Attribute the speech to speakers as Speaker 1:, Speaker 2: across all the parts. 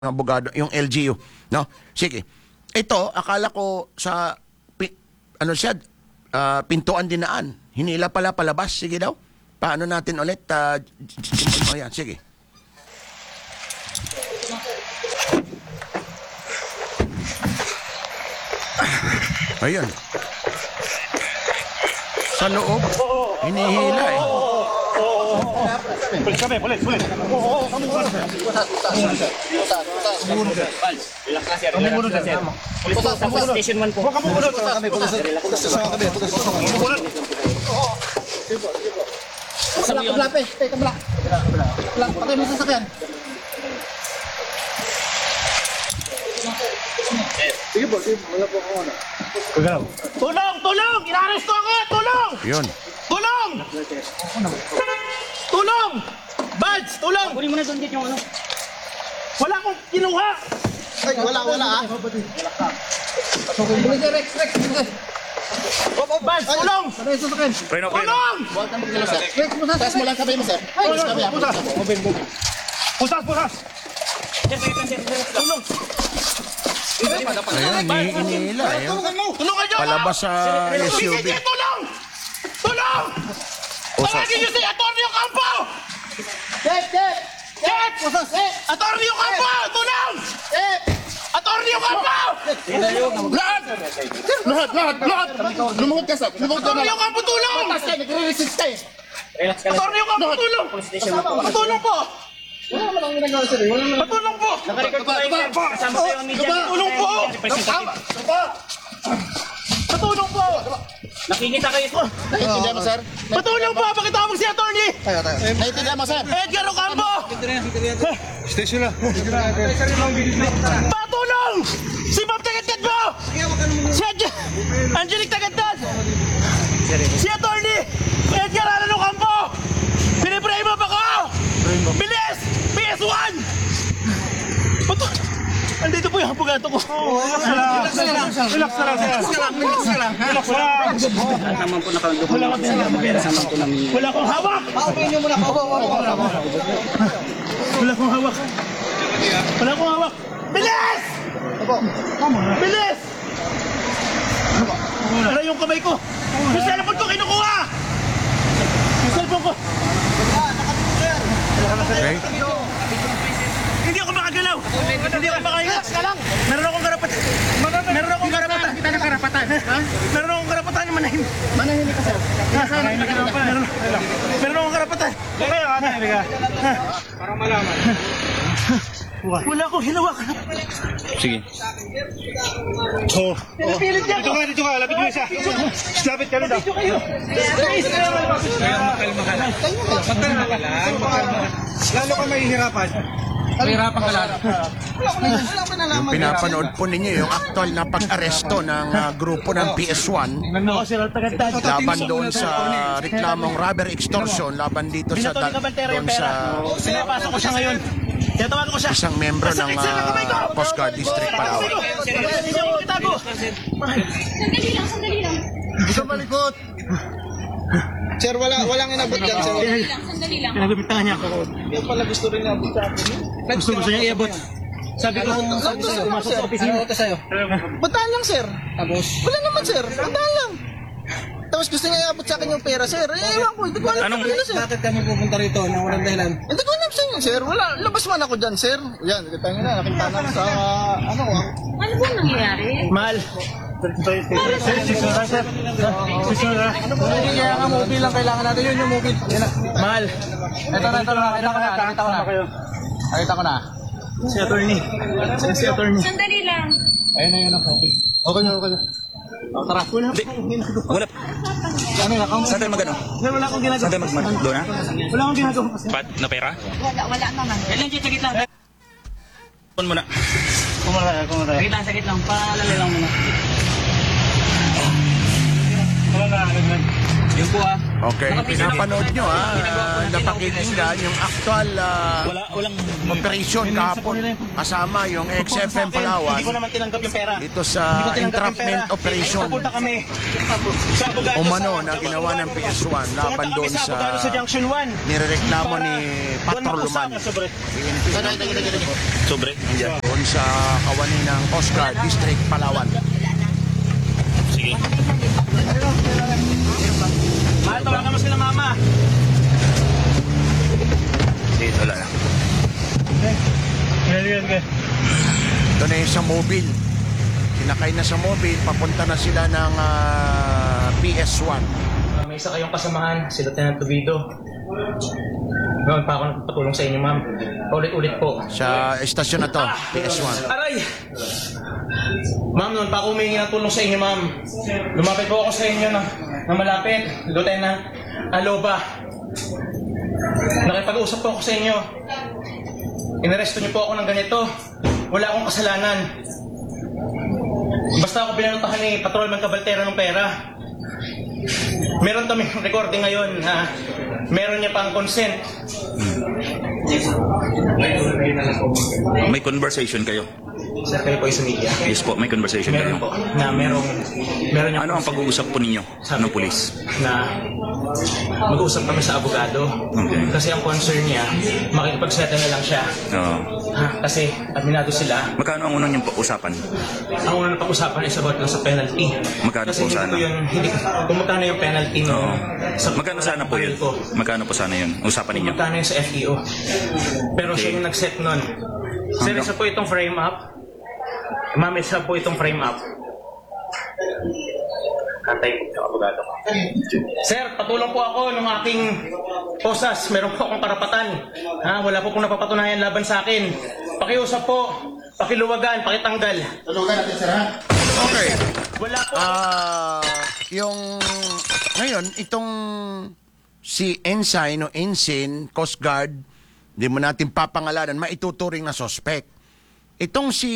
Speaker 1: abogado, yung LGU, no? Sige. Ito, akala ko sa ano siya, pintuan dinaan. Hinila pala palabas. Sige daw. Paano natin ulit? Ayan, sige. Ayun. Sa loob. Hinihila eh.
Speaker 2: Pulis kami, pulis.
Speaker 3: Relax na sir, relax na sir. Pulis po, tapos station 1 po.
Speaker 2: Huwag ka mabulot.
Speaker 4: Patay mo sa sasakyan. Sige po, wala po ako na.
Speaker 2: Tulong! Tulong! Inaresto ako! Tulong!
Speaker 1: Yun.
Speaker 2: Tulong! Tulong! Badge! Tulong!
Speaker 3: Kunin mo na doon dito yung ano.
Speaker 2: Wala akong kinuha!
Speaker 4: Ay, wala ah. Rex.
Speaker 2: Badge! Tulong!
Speaker 4: Patay sa sasakyan.
Speaker 2: Tulong!
Speaker 4: Rex, taas mo lang sabay mo, sir.
Speaker 2: Pusas! Tulong!
Speaker 1: Ayun, hinihila eh.
Speaker 2: Tulungan niyo ako!
Speaker 1: Palabas sa SUV.
Speaker 2: PCG, tulong! Tulong! Tawagin niyo si Atty. Ocampo! Jet! Atty. Ocampo! Tulong! Atty. Ocampo! Lahat!
Speaker 4: Lumuhod ka, sir. Lumuhod ka na
Speaker 2: Atty.
Speaker 4: lang.
Speaker 2: Ocampo, tulong!
Speaker 4: Taas ka, nagre-resist ka eh.
Speaker 3: Relax ka lang.
Speaker 2: Atty. Ocampo, tulong!
Speaker 3: Police station 1 po.
Speaker 2: Patulong po!
Speaker 4: Wala mo lang ginagawa, sir. Wala mo lang.
Speaker 2: Patulong po!
Speaker 3: Nakarecord po tayo sir. Kasama tayo ang media.
Speaker 2: Tulong po!
Speaker 3: Representative.
Speaker 2: Patulong po!
Speaker 3: Nakikita kayo po.
Speaker 4: Naiintindihan mo, sir?
Speaker 2: Patulong po! Pakitawag si Atty.
Speaker 4: Naiintindihan mo, sir?
Speaker 2: Edgar Ocampo!
Speaker 4: Station na.
Speaker 2: Patulong! Si Bob Tagatad mo! Si Angelic Tagatad! Si Atty. Edgar Allan Ocampo! Pinipray mo ba ko? Bilis! PS1! Andito po yung hapugato ko.
Speaker 4: Relax na lang, sir.
Speaker 3: Naman po nakadugo. Kasama po namin.
Speaker 2: Wala akong hawak! Wala akong hawak! Bilis! Bilis! Wala yung kamay ko! Yung cellphone ko kinukuha! Yung cellphone ko!
Speaker 1: Okay.
Speaker 2: Hindi ako makagalaw! Hindi ako makahinga! Meron akong karapatan! Meron akong karapatan! Kita na karapatan! Meron akong karapatan na manahin!
Speaker 4: Manahimik ka, sir.
Speaker 2: Meron akong karapatan!
Speaker 4: Kaya, ka.
Speaker 2: Para malaman. Wala akong hinawak!
Speaker 1: Sige.
Speaker 2: Pinipilit niya ako!
Speaker 4: Dito ka, lapit mo isa. Lapit ka rin daw. Lalo ka mahihirapan. Mahihirapan ka lalo.
Speaker 1: Yung pinapanood po ninyo, yung actual na pag-aresto ng grupo ng PS1
Speaker 2: Ako si Tagatad.
Speaker 1: laban doon sa reklamong robber extortion, laban dito sa
Speaker 2: Binato ni Kabantera
Speaker 1: doon
Speaker 2: yung pera.
Speaker 1: sa
Speaker 2: Sinapasok ko siya ngayon. Tiyatawagan ko siya.
Speaker 1: isang membro ng Coast Guard District Palawan.
Speaker 2: Hindi ako kitago.
Speaker 5: Sandali lang.
Speaker 4: Hindi ka malikot. Sir, walang inabot dyan, sir.
Speaker 5: Sandali lang.
Speaker 2: Pinagbibintangan niya ako.
Speaker 4: Yung pala gusto rin nabot sa akin.
Speaker 2: Gusto niya iabot. Sabi ko, pumasok sa opisina.
Speaker 4: Bataan lang, sir. Tapos? Wala naman, sir. Bataan lang. Tapos gusto niya iabot sa akin yung pera, sir. Ewan ko, hindi ko alam kung ano, sir.
Speaker 6: Bakit kami pupunta rito nang walang dahilan?
Speaker 4: Hindi ko alam sa inyo, sir. Wala, labas man ako dyan, sir. Yan, kita nyo na, nakita na sa, ano,
Speaker 5: Ano ba nangyayari?
Speaker 2: Mahal.
Speaker 6: Kaya nga movie lang kailangan natin yun yung movie.
Speaker 2: Mahal.
Speaker 6: Ito na, nakita ko na.
Speaker 2: Si attorney. Si attorney.
Speaker 5: Sandali lang.
Speaker 6: Ayun na yun ang copy.
Speaker 4: Okay na.
Speaker 2: Tara.
Speaker 7: Wala.
Speaker 6: Ano na,
Speaker 7: Saan tayo magano?
Speaker 2: Wala akong ginagawa.
Speaker 7: Saan tayo doon ha?
Speaker 2: Wala akong ginagawa.
Speaker 7: Pat, na pera?
Speaker 5: Wala naman.
Speaker 3: Kailan dyan, sakit lang.
Speaker 7: Pon mo na.
Speaker 3: Sakit lang. Paalalay lang muna.
Speaker 2: Wala na.
Speaker 3: Yun po ah.
Speaker 1: Okay, pinapanood nyo napakikinggan yung actual
Speaker 7: Walang...
Speaker 1: operation kahapon kasama yung XFM Palawan
Speaker 2: Hindi ko naman tinanggap yung pera.
Speaker 1: dito sa entrapment operation
Speaker 2: Pupunta kami sa abogado
Speaker 1: umano na ginawa ng PS1 laban doon
Speaker 2: sa abogado sa
Speaker 1: sa
Speaker 2: Junction 1.
Speaker 1: nirereklamo ni Patrolman PNP
Speaker 7: Sobre. Yeah.
Speaker 1: doon sa kawani ng Coast Guard District Palawan.
Speaker 7: Sige.
Speaker 2: Mahal, tawagan mo sila mama.
Speaker 7: Sige, wala na.
Speaker 1: Ito na yung sa mobile. Sinakay na sa mobile, papunta na sila ng PS1.
Speaker 8: May isa kayong kasamahan, si Lieutenant Tubido. Noon pa ako nagpatulong sa inyo, ma'am. Ulit-ulit po.
Speaker 1: Sa estasyon na to, PS1.
Speaker 8: Aray! Ma'am, noon pa ako humingi ng tulong sa inyo, ma'am. Lumapit po ako sa inyo na malapit, Lieutenant Aloba. Nakipag-usap po ako sa inyo. Inaresto niyo po ako ng ganito. Wala akong kasalanan. Basta ako pinanutahan ni Patrolman Cabaltero ng pera. Meron kami recording ngayon na meron niya pang consent.
Speaker 7: May conversation kayo.
Speaker 8: Sir, kayo po yung sa media.
Speaker 7: Yes po, may conversation kayo.
Speaker 8: Meron po. Na meron niya
Speaker 7: Ano ang pag-uusap po ninyo ng pulis?
Speaker 8: na mag-usap kami sa abogado.
Speaker 7: Okay.
Speaker 8: Kasi ang concern niya, makikipag-settle na lang siya.
Speaker 7: Oo.
Speaker 8: Kasi aminado sila.
Speaker 7: Magkano ang unang yung usapan?
Speaker 8: Ang unang pag-usapan is about lang sa penalty.
Speaker 7: Magkano
Speaker 8: Kasi
Speaker 7: po
Speaker 8: hindi
Speaker 7: sana?
Speaker 8: ko yun, kung magkano yung penalty no,
Speaker 7: Oo.
Speaker 8: sa
Speaker 7: Magkano sana po yun?
Speaker 8: ko.
Speaker 7: Magkano po sana yun? Usapan ninyo?
Speaker 8: Magkano yung sa FEO. Pero siya yung nag-set nun. Sir, isa po itong frame up. Ma'am, isa po itong frame up. Kantay po sa abogado ko. Sir, patulong po ako ng aking posas. Meron po akong karapatan. Wala po pong napapatunayan laban sa akin. Pakiusap po, pakiluwagan, pakitanggal.
Speaker 1: Okay.
Speaker 8: Wala po.
Speaker 1: Yung ngayon itong si Ensign o Ensign Coast Guard, hindi mo natin papangalanan, maituturing na suspect. Itong si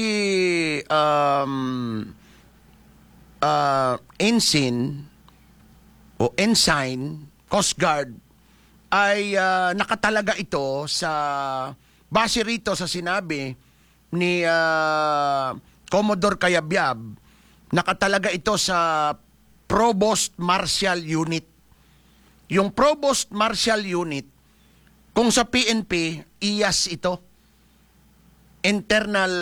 Speaker 1: Ensign o Ensign Coast Guard ay nakatalaga ito sa base rito sa sinabi ni Commodore Cayabyab, nakatalaga ito sa Provost Martial Unit. Yung Provost Martial Unit, kung sa PNP, IAS ito. Internal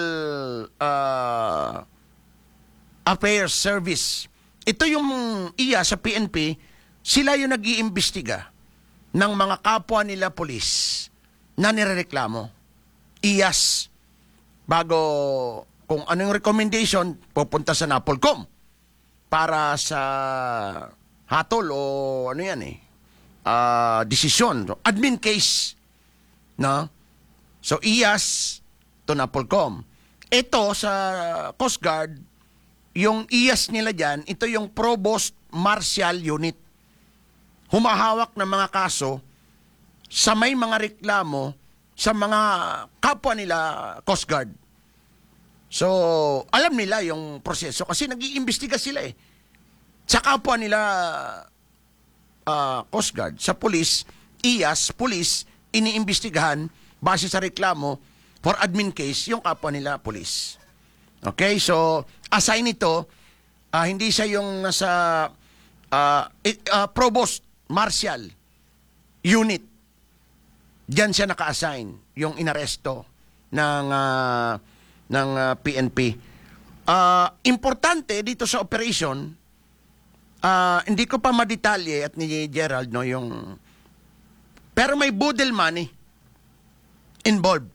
Speaker 1: Affairs Service. Ito yung IAS sa PNP, sila yung nag-iimbestiga ng mga kapwa nila polis na nirereklamo. IAS. Bago kung anong recommendation, pupunta sa NAPOLCOM para sa hatol o ano yan desisyon. Admin case. No? So, IAS to NAPOLCOM. Ito sa Coast Guard, yung IAS nila dyan, ito yung Provost Martial Unit. Humahawak ng mga kaso sa may mga reklamo sa mga kapwa nila Coast Guard. So, alam nila yung proseso kasi nag-iimbestiga sila sa kapwa nila Coast Guard, sa police, IAS, police, iniimbestigahan base sa reklamo for admin case yung kapwa nila police. Okay, so assign ito, hindi siya yung nasa Provost Martial Unit. Diyan siya naka-assign, yung inaresto ng PNP. Importante dito sa operation, hindi ko pa madetalye at ni Gerald yung pero may boodle money involved.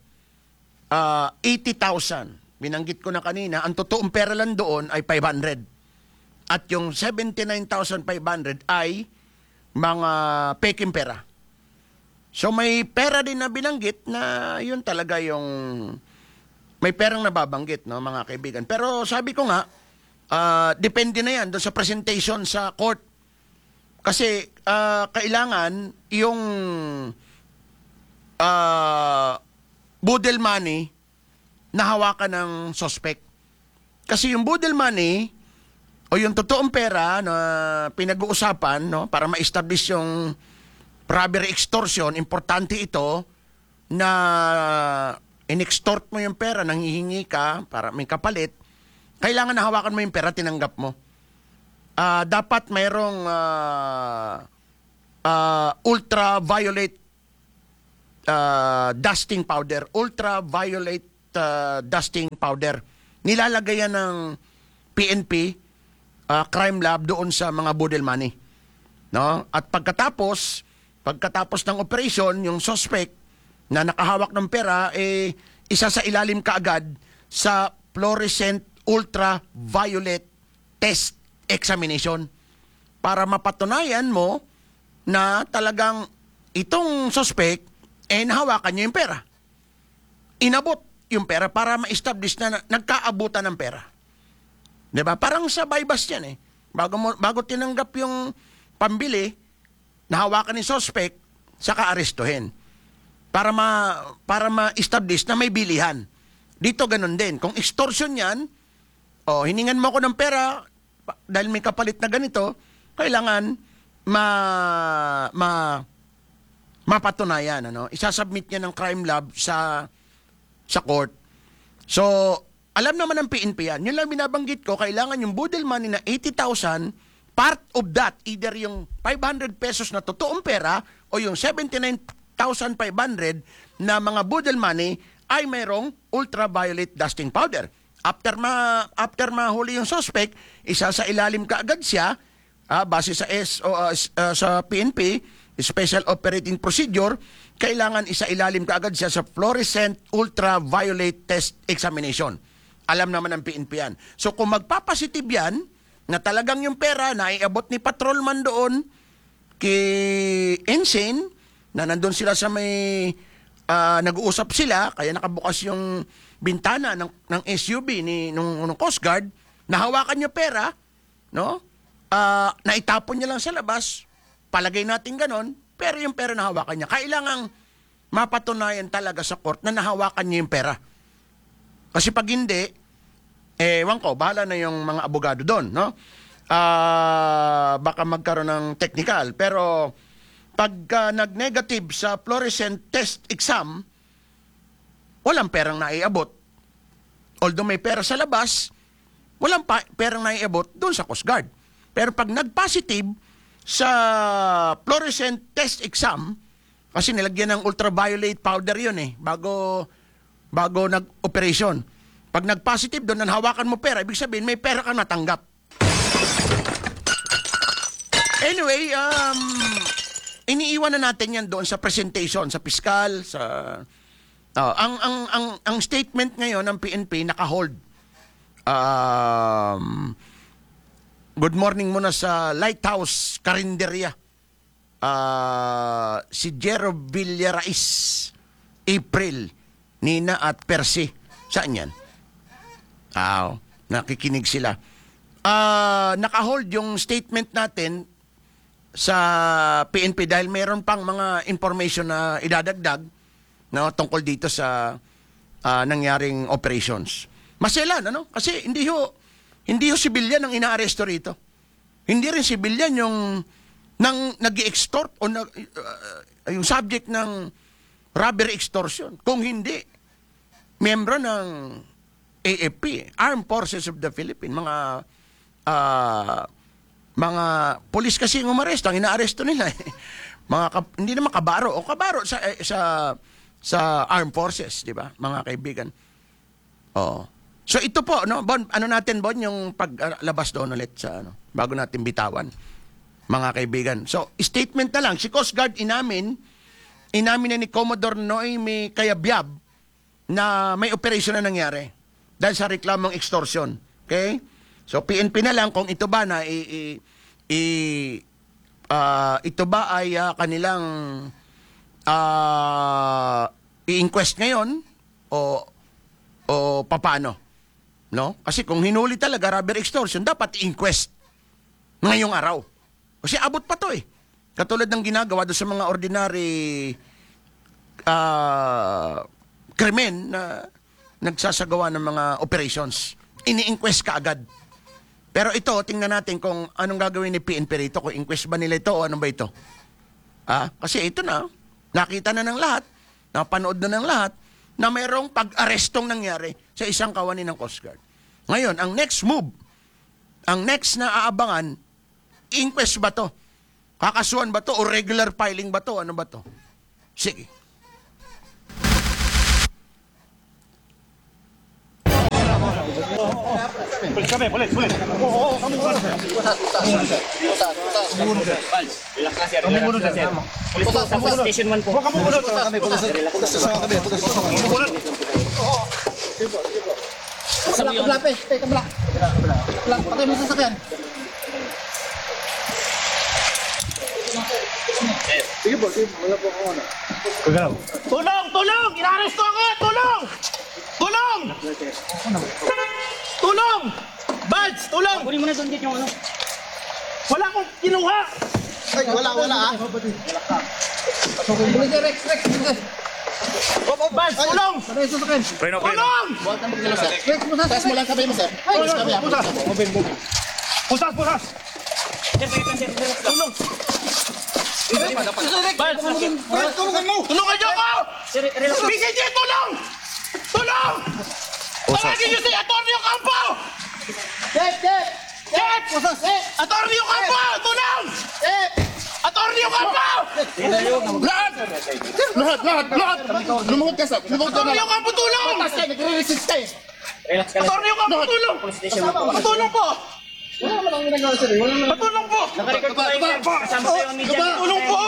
Speaker 1: 80,000. Binanggit ko na kanina, ang totoong pera lang doon ay 500. At yung 79,500 ay mga peking pera. So may pera din na binanggit na yun talaga yung may perang nababanggit, no, mga kaibigan. Pero sabi ko nga, depende na yan doon sa presentation sa court. Kasi kailangan yung boodle money na hawakan ng suspect. Kasi yung boodle money, o yung totoong pera na pinag-uusapan, no, para ma-establish yung robbery extortion, importante ito na in-extort mo yung pera, nanghihingi ka para may kapalit, kailangan na hawakan mo yung pera, tinanggap mo. Dapat mayroong ultraviolet dusting powder. Ultraviolet dusting powder. Nilalagay yan ng PNP, crime lab doon sa mga budel money. No? At pagkatapos ng operation, yung suspect na nakahawak ng pera, isa sa ilalim kaagad sa fluorescent ultraviolet test examination para mapatunayan mo na talagang itong suspect nahawakan niya yung pera. Inabot yung pera para ma-establish na nagkaabutan ng pera. Diba? Parang sa bypass yan eh. Bago tinanggap yung pambili, nahawakan ni suspect, saka arestuhin. Para ma-establish na may bilihan. Dito ganun din. Kung extortion yan, hiningan mo ako ng pera dahil may kapalit na ganito, kailangan mapatunayan. Isasubmit niya ng crime lab sa court. So, alam naman ng PNP yan. Yun lang binabanggit ko, kailangan yung budel money na 80,000, part of that, either yung 500 pesos na totoong pera o yung 79,500 na mga budel money ay mayroong ultraviolet dusting powder. After mahuli yung suspect, isa sa ilalim kaagad siya, base sa sa PNP, Special Operating Procedure, kailangan isa ilalim kaagad siya sa fluorescent ultraviolet test examination. Alam naman ng PNP yan. So kung magpapositive yan, na talagang yung pera na iabot ni patrolman doon kay Ensign, na nandun sila sa may nag-uusap sila, kaya nakabukas yung bintana ng SUV nung Coast Guard, nahawakan niya pera, no? Naitapon niya lang sa labas, palagay natin ganon, pero yung pera nahawakan niya. Kailangang mapatunayan talaga sa court na nahawakan niya yung pera. Kasi pag hindi, ewan ko, bahala na yung mga abogado doon, no? Baka magkaroon ng technical, pero pag nag-negative sa fluorescent test exam, walang perang naiabot. Although may pera sa labas, walang perang naiabot doon sa Coast Guard. Pero pag nag-positive sa fluorescent test exam, kasi nilagyan ng ultraviolet powder yun bago nag-operation. Pag nag-positive doon, hawakan mo pera, ibig sabihin may pera kang natanggap. Anyway, iniiwan na natin yan doon sa presentation, sa piskal, sa... ang statement ngayon ng PNP naka-hold. Good morning muna sa Lighthouse Carinderia. Si Jero Villarais, April, Nina at Percy. Saan yan? Nakikinig sila. Naka-hold yung statement natin sa PNP dahil mayroon pang mga information na idadagdag tungkol dito sa nangyaring operations. Maselan, kasi hindi ho sibilyan ang inaaresto rito. Hindi rin sibilyan yung nag-extort o yung subject ng robbery extortion. Kung hindi, miyembro ng AFP, Armed Forces of the Philippines, mga polis kasi yung umaresto, ang inaaresto nila. Hindi naman kabaro sa Armed Forces, di ba? Mga kaibigan. So ito po, Bon, natin, Bon, yung paglabas doon ulit sa bago natin bitawan, mga kaibigan. So, statement na lang, si Coast Guard inamin na ni Commodore Noemi Cayabyab na may operation na nangyari dahil sa reklamong extortion. Okay? So, PNP na lang kung ito ba na ito ba ay kanilang i-inquest ngayon o paano? No? Kasi kung hinuli talaga robbery extortion, dapat i-inquest ngayong araw. Kasi abot pa to Katulad ng ginagawa doon sa mga ordinary krimen na nagsasagawa ng mga operations. Ini-inquest ka agad. Pero ito, tingnan natin kung anong gagawin ni PNP rito, kung inquest ba nila ito o ano ba ito. Kasi ito na, nakita na ng lahat, napanood na ng lahat, na mayroong pag-arestong nangyari sa isang kawani ng Coast Guard. Ngayon, ang next move, ang next na aabangan, inquest ba to? Kakasuhan ba to o regular filing ba to? Ano ba to? Sige.
Speaker 3: Station 1 po.
Speaker 4: Patay mo sa sasakyan.
Speaker 2: Tulong! Tulong! Inaresto ako! Tulong! Tulong! Tulong! Buds! Tulong!
Speaker 3: Kunin mo na doon dito yung ano.
Speaker 2: Wala akong kinuha!
Speaker 4: Ay, wala ah. Rex.
Speaker 2: Buds! Tulong!
Speaker 4: Patay sa sasakyan.
Speaker 7: Preno.
Speaker 2: Tulong!
Speaker 4: Rex, taas mo lang kamay mo, sir. Ay,
Speaker 2: Pusas! Pusas! Pusas! Tulong! Buds!
Speaker 4: tulungan mo.
Speaker 2: Tulungan niyo ako! PCG, tulong! Tulong! Tawagin niyo si Atty. Ocampo! Jet! Atty. Ocampo! Tulong! Atty. Ocampo! Lahat!
Speaker 4: Lumuhod ka, sir. Lumuhod ka na.
Speaker 2: Atty. Ocampo, tulong!
Speaker 4: Nagre-resist ka eh.
Speaker 3: Relax ka lang.
Speaker 2: Atty. Ocampo, tulong! Patulong po!
Speaker 4: Wala naman ang ginagawa, sir. Wala naman.
Speaker 2: Patulong po!
Speaker 3: Nakarecord ko kayo, sir. Kasama kayo ang media.
Speaker 2: Tulong po!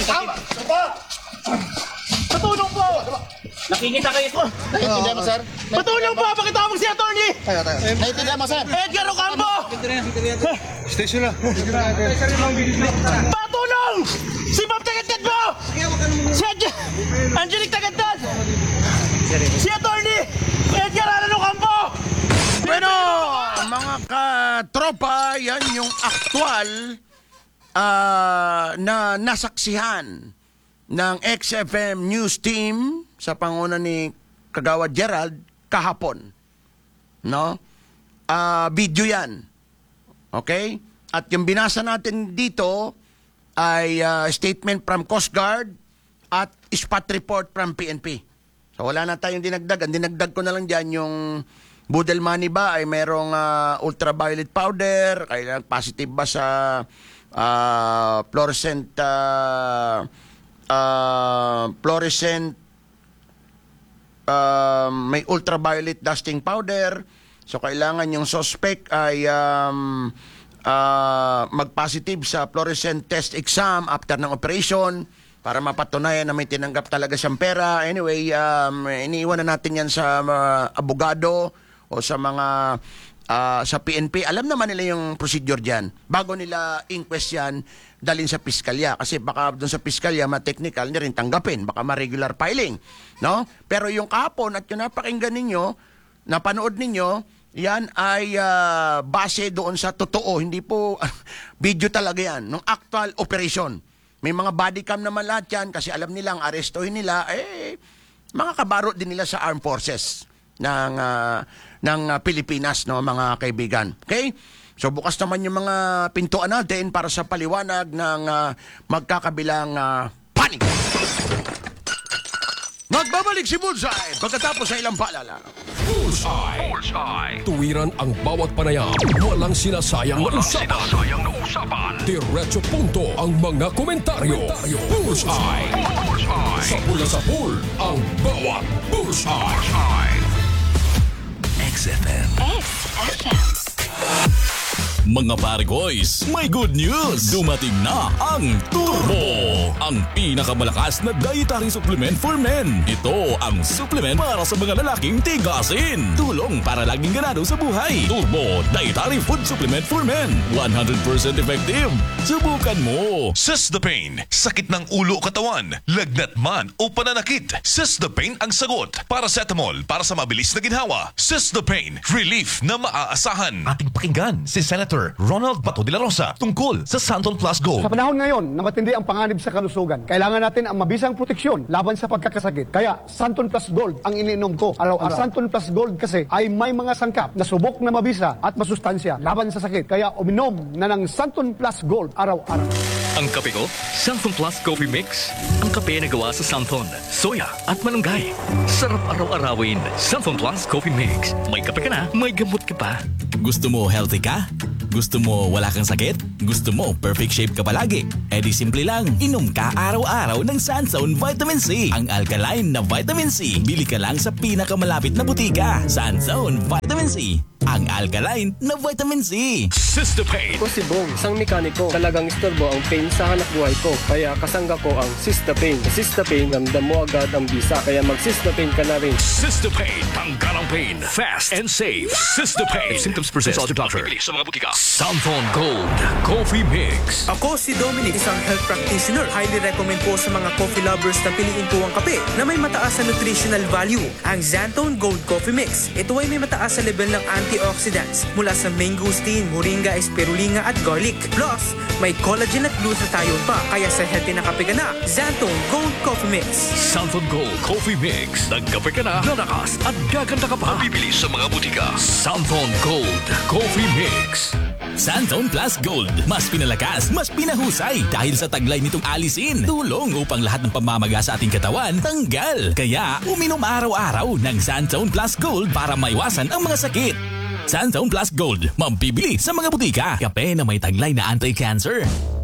Speaker 2: Patulong po!
Speaker 3: Nakikita kayo ito.
Speaker 4: Naiintindihan mo, sir?
Speaker 2: Patulong po! Pakitawag si Atty.
Speaker 4: Naiintindihan mo, sir?
Speaker 2: Edgar Ocampo!
Speaker 6: Station na.
Speaker 2: Patulong! Si Bob Tagantad mo! Si Angelic Tagantad! Si Atty. Edgar Allan Ocampo!
Speaker 1: Bueno, mga katropa, yan yung aktual na nasaksihan ng XFM News Team sa panguna ni Kagawad Gerald kahapon. No? Video yan. Okay? At yung binasa natin dito ay statement from Coast Guard at spot report from PNP. So wala na tayong dinagdag. Ang dinagdag ko na lang dyan yung Budel Money ba ay merong ultraviolet powder, kaya positive ba sa fluorescent may ultraviolet dusting powder. So kailangan yung suspect ay mag-positive sa fluorescent test exam after ng operation para mapatunayan na may tinanggap talaga siyang pera. Anyway, iniiwan na natin yan sa abogado o sa mga sa PNP. Alam naman nila yung procedure dyan. Bago nila inquest yan, dalhin sa piskalya. Kasi baka doon sa piskalya, ma-technical na rin tanggapin. Baka ma-regular filing. No? Pero yung kahapon at yung napakinggan ninyo, napanood ninyo, yan ay base doon sa totoo. Hindi po video talaga yan. Nung actual operation. May mga body cam naman lahat yan kasi alam nilang arestohin nila, mga kabaro din nila sa armed forces ng Pilipinas, no, mga kaibigan. Okay? So bukas naman yung mga pintuan natin para sa paliwanag ng magkakabilang panig. Magbabalik si Bullseye pagkatapos sa ilang paalala.
Speaker 9: Bullseye. Tuwiran ang bawat panayam. Walang sinasayang na usapan. Diretso punto ang mga komentaryo. Bullseye. Sa pula sa pool, ang bawat Bullseye. XFM. Mga pare boys, may good news! Dumating na ang Turbo! Ang pinakamalakas na dietary supplement for men. Ito ang supplement para sa mga lalaking tigasin. Tulong para laging ganado sa buhay. Turbo Dietary Food Supplement for Men. 100% effective. Subukan mo!
Speaker 10: Cystapane, sakit ng ulo o katawan, lagnat man o pananakit. Cystapane ang sagot. Paracetamol para sa mabilis na ginhawa. Cystapane, relief na maaasahan.
Speaker 11: Ating pakinggan si Senator
Speaker 10: Senator Ronald Bato de la Rosa tungkol sa Santon Plus Gold.
Speaker 11: Sa panahon ngayon na matindi ang panganib sa kalusugan, kailangan natin ang mabisang proteksyon laban sa pagkakasakit. Kaya Santon Plus Gold ang iniinom ko araw-araw. Ang Santon Plus Gold kasi ay may mga sangkap na subok na mabisa at masustansya laban sa sakit. Kaya uminom na ng Santon Plus Gold araw-araw.
Speaker 12: Ang kape ko, Santon Plus Coffee Mix. Ang kape na gawa sa Santon, soya at malunggay. Sarap araw-arawin. Santon Plus Coffee Mix. May kape ka na, may gamot ka pa.
Speaker 9: Gusto mo healthy ka? Gusto mo wala kang sakit? Gusto mo perfect shape ka palagi? E di simple lang, inom ka araw-araw ng Sanzone Vitamin C. Ang alkaline na Vitamin C. Bili ka lang sa pinakamalapit na butika. Sanzone Vitamin C. Ang alkaline na Vitamin C.
Speaker 12: Sister Pain.
Speaker 13: Ako si Bong, isang mekaniko. Talagang istorbo ang pain sa hanap buhay ko. Kaya kasangga ko ang Sister Pain. Sa Sister Pain, ramdam mo agad ang bisa. Kaya mag-Sister Pain ka na rin.
Speaker 12: Sister Pain. Tanggal ang pain. Fast and safe. Sister Pain. If symptoms persist, consult your doctor. Bibili sa mga butika. Santon Gold Coffee Mix.
Speaker 14: Ako si Dominic, isang health practitioner. Highly recommend po sa mga coffee lovers na piliin po ang kape na may mataas na nutritional value. Ang Santon Gold Coffee Mix. Ito ay may mataas sa level ng antioxidants mula sa mangosteen, moringa, spirulina at garlic. Plus, may collagen at glutathione pa. Kaya sa healthy na kape ka na, Santon Gold Coffee Mix.
Speaker 12: Santon Gold Coffee Mix. Nagkape ka na, lalakas at gaganda ka pa. Bibili sa mga butika. Santon Gold Coffee Mix.
Speaker 9: Santon Plus Gold. Mas pinalakas, mas pinahusay. Dahil sa taglay nitong alisin, tulong upang lahat ng pamamaga sa ating katawan tanggal. Kaya, uminom araw-araw ng Santon Plus Gold para maiwasan ang mga sakit. Santon Plus Gold, mambibili sa mga butika. Kape na may taglay na anti-cancer.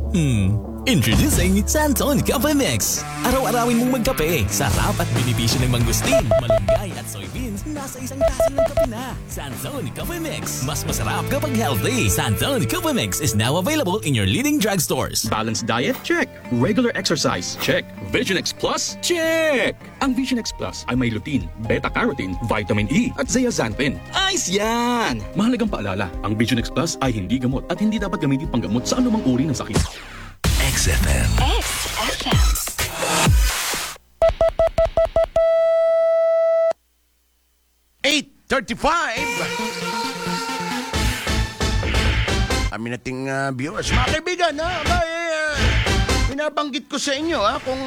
Speaker 9: Introducing Santon Coffee Mix. Araw-arawin mong magkape. Sarap at benepisyo ng mangustin, malunggay at soybeans nasa isang tasa ng kape na. Santon Coffee Mix. Mas masarap kapag healthy. Santon Coffee Mix is now available in your leading drugstores.
Speaker 15: Balanced diet? Check. Regular exercise? Check. Vision X Plus? Check! Ang Vision X Plus ay may lutein, beta-carotene, vitamin E at zeaxanthin. Ayos yan! Mahalagang paalala, ang Vision X Plus ay hindi gamot at hindi dapat gamitin panggamot sa anumang uri ng sakit.
Speaker 10: XFM.
Speaker 5: XFM.
Speaker 1: Amin nating viewers. Mga kaibigan, binabanggit ko sa inyo kung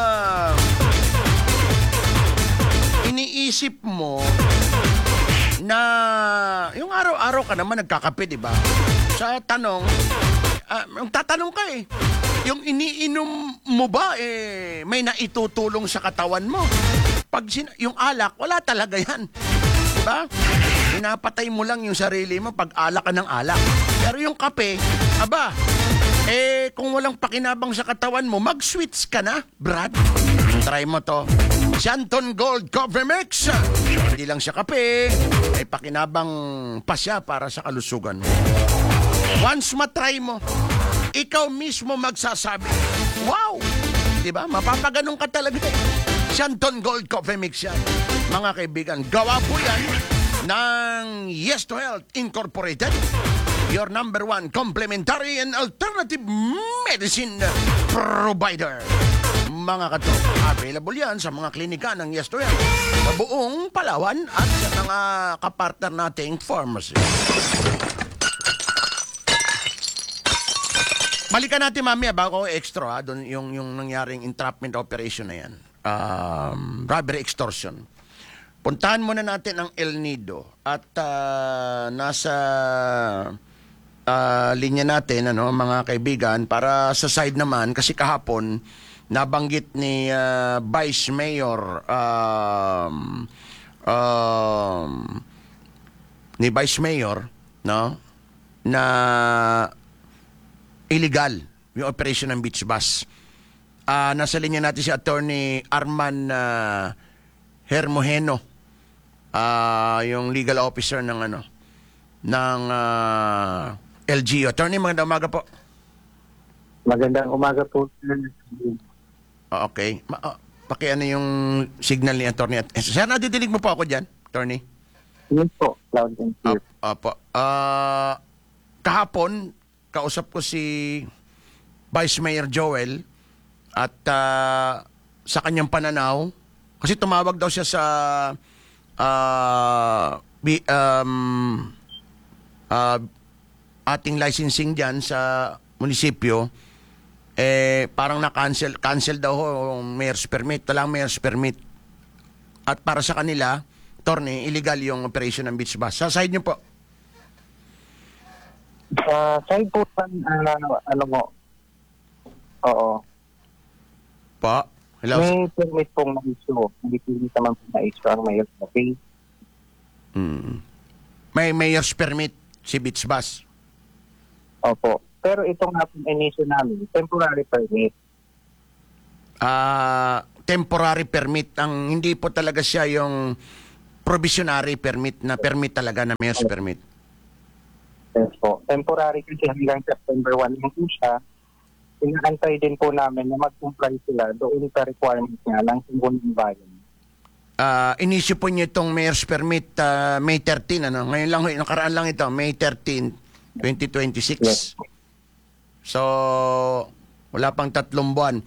Speaker 1: iniisip mo na yung araw-araw ka naman nagkakape, di ba? Sa tanong, yung tatanong ka yung iniinom mo ba may naitutulong sa katawan mo? Pag yung alak, wala talaga yan. Diba? Pinapatay mo lang yung sarili mo pag alak ka ng alak. Pero yung kape, kung walang pakinabang sa katawan mo, mag-switch ka na, Brad. Try mo to. Santon Gold Coffee Mix. Hindi lang siya kape, ay pakinabang pa siya para sa kalusugan mo. Once matry mo, ikaw mismo magsasabi, wow! Diba? Mapapaganon ka talaga Santon Gold Coffee Mix yan. Mga kaibigan, gawa po yan ng Yes to Health Incorporated. Your number one complementary and alternative medicine provider. Mga kato, available yan sa mga klinika ng Yes to Health sa buong Palawan at sa mga kapartner nating pharmacy. Balikan natin mamaya bago extra doon yung nangyaring entrapment operation na yan. Robbery extortion. Puntahan muna natin ang El Nido at nasa linya natin mga kaibigan para sa side naman kasi kahapon nabanggit ni Vice Mayor na illegal yung operation ng beach bus. Nasa linya natin si Attorney Arman Hermojeno, yung legal officer ng LGU. Attorney, magandang umaga po.
Speaker 16: Magandang umaga po.
Speaker 1: Okay. Pakiano yung signal ni Attorney. Sir, nadidinig mo po ako dyan, Attorney?
Speaker 16: Yes po, loud and clear.
Speaker 1: Kahapon, kausap ko si Vice Mayor Joel at sa kanyang pananaw, kasi tumawag daw siya sa ating licensing dyan sa munisipyo, parang cancel daw ho yung mayor's permit. Walang mayor's permit. At para sa kanila, attorney, illegal yung operation ng beach bus. Sa side nyo po.
Speaker 16: Sa side po, oo.
Speaker 1: Po? Hello?
Speaker 16: May permit pong na-issue. Hindi po naman po na-issue ang mayor's permit.
Speaker 1: May mayor's permit si beach bus.
Speaker 16: Opo. Pero ito nga pong in-issue namin, temporary permit.
Speaker 1: Temporary permit. Ang hindi po talaga siya yung provisionary permit na permit talaga na mayor's permit.
Speaker 16: Yes po. Temporary kasi hanggang September 1 lang po siya. Inaantay din po namin na mag-comply sila doon sa requirement nga ng Sangguniang Bayan.
Speaker 1: Inisyu po niyo itong mayor's permit May 13, ano? Ngayon lang, nakaraan lang ito, May 13, 2026.
Speaker 16: Yes.
Speaker 1: So, wala pang 3 buwan.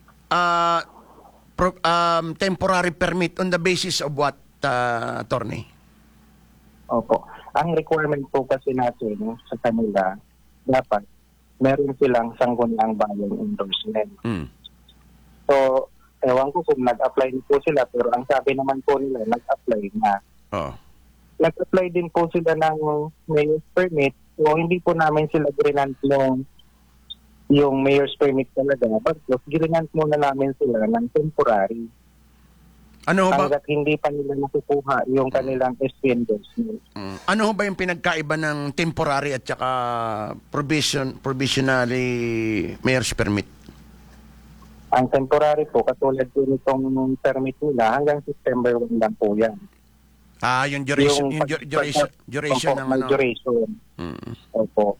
Speaker 1: Temporary permit on the basis of what, attorney?
Speaker 16: Opo. Ang requirement po kasi natin sa kanila, dapat meron silang Sangguniang Bayan endorsement. So, ewan ko kung nag-apply din po sila, pero ang sabi naman po nila, nag-apply na. Nag-apply din po sila ng mayor's permit, so hindi po namin sila grinant yung mayor's permit talaga. But grinant muna namin sila ng temporary.
Speaker 1: Ano ba?
Speaker 16: Hanggat hindi pa nila nakukuha yung kanilang SP endorsement.
Speaker 1: Ano ba yung pinagkaiba ng temporary at saka provisionary mayor's permit?
Speaker 16: Ang temporary po, katulad po nitong permit nila, hanggang September 1 lang po yan.
Speaker 1: Yung duration, duration ng ano?
Speaker 16: Duration. Opo.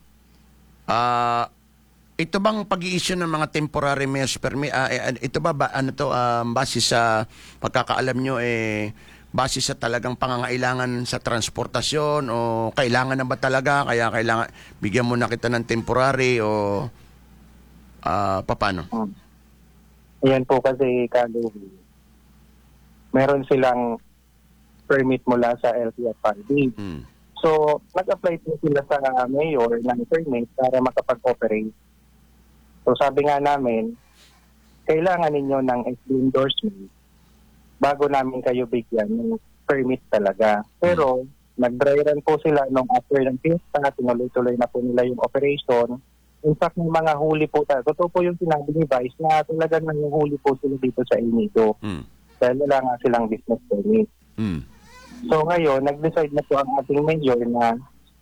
Speaker 1: Ito bang pag-i-issue ng mga temporary mayor's permit, ito ba ano to, base sa pagkakaalam nyo, base sa talagang pangangailangan sa transportasyon o kailangan na ba talaga, kaya kailangan, bigyan mo na kita ng temporary o paano?
Speaker 16: Ayan po kasi, Kaluhi, meron silang permit mula sa LTFRB. So, nag-apply po sila sa mayor ng permit para makapag-operate. So sabi nga namin, kailangan ninyo ng SD endorsement bago namin kayo bigyan ng permit talaga. Pero nag-dry run po sila nung after ng fiesta, tinuloy-tuloy na po nila yung operation. In fact, may mga huli po talaga. Totoo po yung sinabi ni Vice na talagang nangyuhuli po sila dito sa El Nido. Dahil wala nga silang business permit. So ngayon, nag-decide na po ang ating mayor na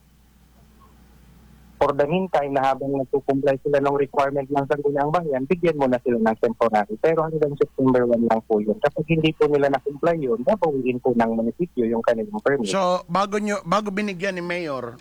Speaker 16: for the meantime, na habang nagkukumplay sila ng requirement ng Sangguniang Bayan, bigyan muna sila ng temporary. Pero hanggang September 1 lang po yun. Kapag hindi po nila na-comply yun, napawiin po ng munisipyo yung kanilang permit.
Speaker 1: So, bago binigyan ni Mayor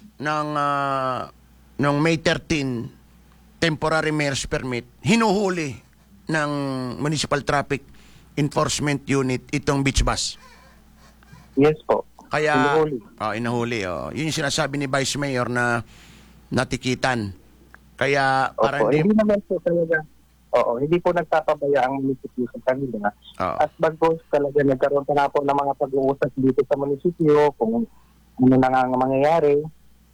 Speaker 1: ng May 13 temporary mayor's permit, hinuhuli ng Municipal Traffic Enforcement Unit itong beach bus?
Speaker 16: Yes po.
Speaker 1: Kaya, inuhuli. Yun yung sinasabi ni Vice Mayor na natikitan. Kaya para
Speaker 16: hindi naman po talaga. Hindi po nagpapabaya ang munisipyo sa kanila. At bagos talaga nagkaroon pa na po ng mga pag-uusap dito sa munisipyo kung ano na nga mangyayari.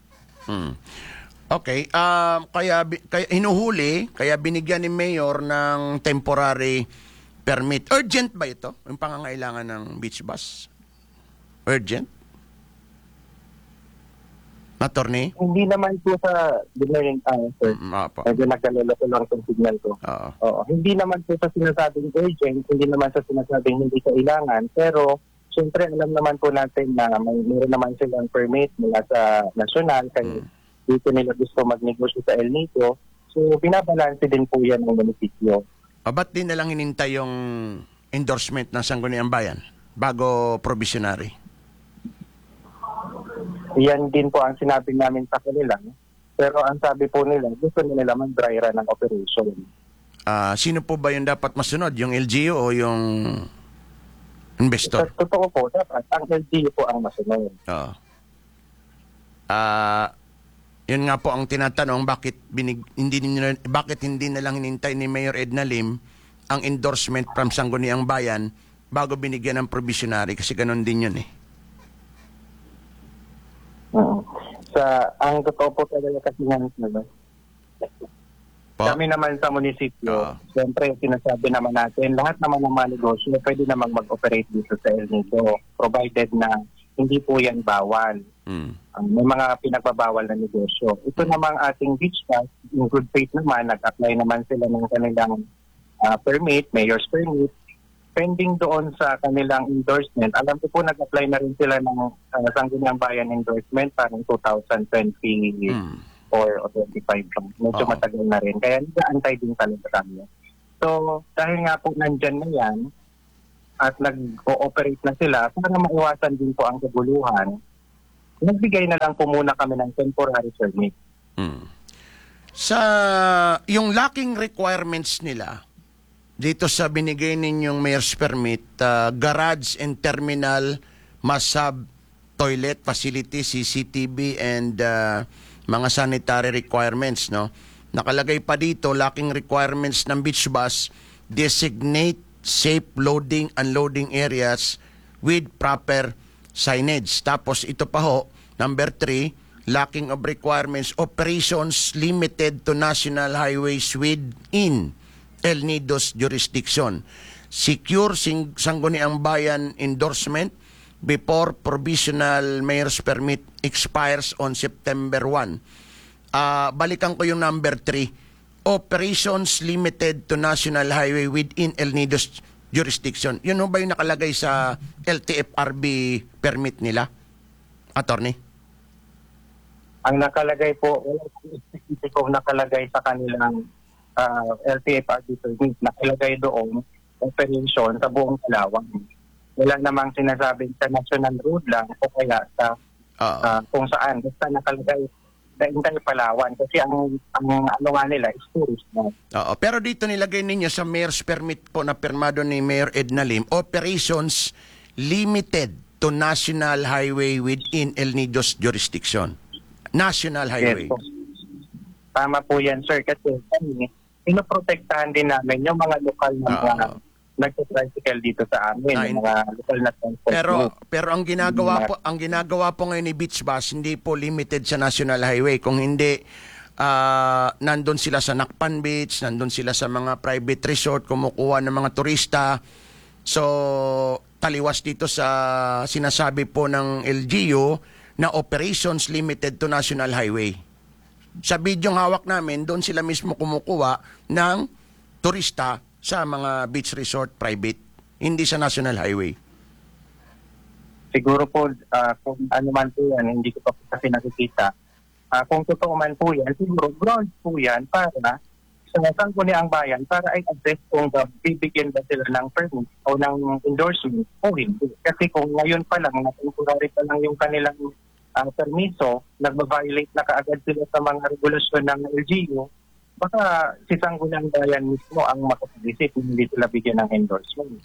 Speaker 1: Okay, kaya hinuhuli, kaya binigyan ni Mayor ng temporary permit. Urgent ba ito? Yung pangangailangan ng beach bus? Urgent? Attorney?
Speaker 16: Hindi naman po sa dinering sir. Medyo nagkalala ko lang itong signal ko. Hindi naman po sa sinasabing urgent, hindi naman sa sinasabing hindi kailangan, pero siyempre alam naman po natin na mayroon naman silang permit mula sa nasyonal, kaya dito nila gusto magnegosyo sa El Nido. So binabalanse din po yan ng munisipyo.
Speaker 1: Ba't din nalang hinintay yung endorsement ng Sangguniang Bayan bago provisionary?
Speaker 16: Yan din po ang sinabi namin sa kanila. Pero ang sabi po nila, gusto nila mag-dry run ng operation.
Speaker 1: Sino po ba yung dapat masunod? Yung LGU o yung investor?
Speaker 16: Totoo po, dapat ang LGU po ang masunod.
Speaker 1: Yun nga po ang tinatanong, bakit hindi na lang hinintay ni Mayor Edna Lim ang endorsement from Sangguniang Bayan bago binigyan ng provisionary? Kasi ganun din yun
Speaker 16: Ang totoo po talaga kasi nga, kami naman sa munisipyo, siyempre sinasabi naman natin, lahat naman ng mga negosyo pwede namang mag-operate dito sa El Nido, provided na hindi po yan bawal. May mga pinagbabawal na negosyo. Ito namang ating beach pass, in good faith naman, nag-apply naman sila ng kanilang permit, mayor's permit, pending doon sa kanilang endorsement. Alam ko po, nag-apply na rin sila ng Sangguniang Bayan endorsement parang 2020 or 25. Medyo matagal na rin. Kaya nag-aantay din talaga kami. So, dahil nga po nandyan na yan at nag-ooperate na sila, para maiwasan din po ang kaguluhan, nagbigay na lang po muna kami ng temporary permit.
Speaker 1: Sa yung locking requirements nila, dito sa binigay ninyong mayor's permit, garage and terminal must have toilet facility, CCTV, and mga sanitary requirements, no? Nakalagay pa dito, locking requirements ng beach bus, designate safe loading, unloading areas with proper signage. Tapos ito pa ho, number 3, locking of requirements, operations limited to national highways within El Nido's jurisdiction. Secure Sangguniang Bayan endorsement before provisional mayor's permit expires on September 1. Balikan ko yung number 3. Operations limited to national highway within El Nido's jurisdiction. Yun ba yung nakalagay sa LTFRB permit nila, attorney?
Speaker 16: Ang nakalagay po, wala specific nakalagay sa kanilang LTFRB permit. Nakalagay doon operation sa buong Palawan. Wala namang sinasabing sa national road lang o kaya sa kung saan. Basta nakalagay sa entire Palawan kasi ang ano nga nila is tourist na.
Speaker 1: Pero dito nilagay ninyo sa mayor's permit po na pirmado ni Mayor Edna Lim, operations limited to national highway within El Nido's jurisdiction. National highway.
Speaker 16: Yes, po. Tama po yan, sir. Kasi pinoprotektahan din namin yung mga lokal na mga nagsa-tricycle dito sa amin, yung mga lokal na transport.
Speaker 1: Pero ang ginagawa po ngayon ni Beach Bus hindi po limited sa National Highway. Kung hindi nandun sila sa Nakpan Beach, nandun sila sa mga private resort, kumukuha ng mga turista. So taliwas dito sa sinasabi po ng LGU na operations limited to National Highway. Sa bidyong hawak namin, doon sila mismo kumukuha ng turista sa mga beach resort private, hindi sa National Highway.
Speaker 16: Siguro po, kung ano man po yan, hindi ko pa po kasi nakikita. Kung totoo man po yan, siguro grounds po yan para sa Sangguniang Bayan para ay address kung bibigyan ba sila ng permit o ng endorsement o hindi. Kasi kung ngayon pa lang, temporary pa lang yung kanilang permiso, nagbabiolate na kaagad sila sa mga regulasyon ng LGU, baka si Sangguniang Bayan mismo ang makapag-isip kung hindi sila bigyan ng endorsement.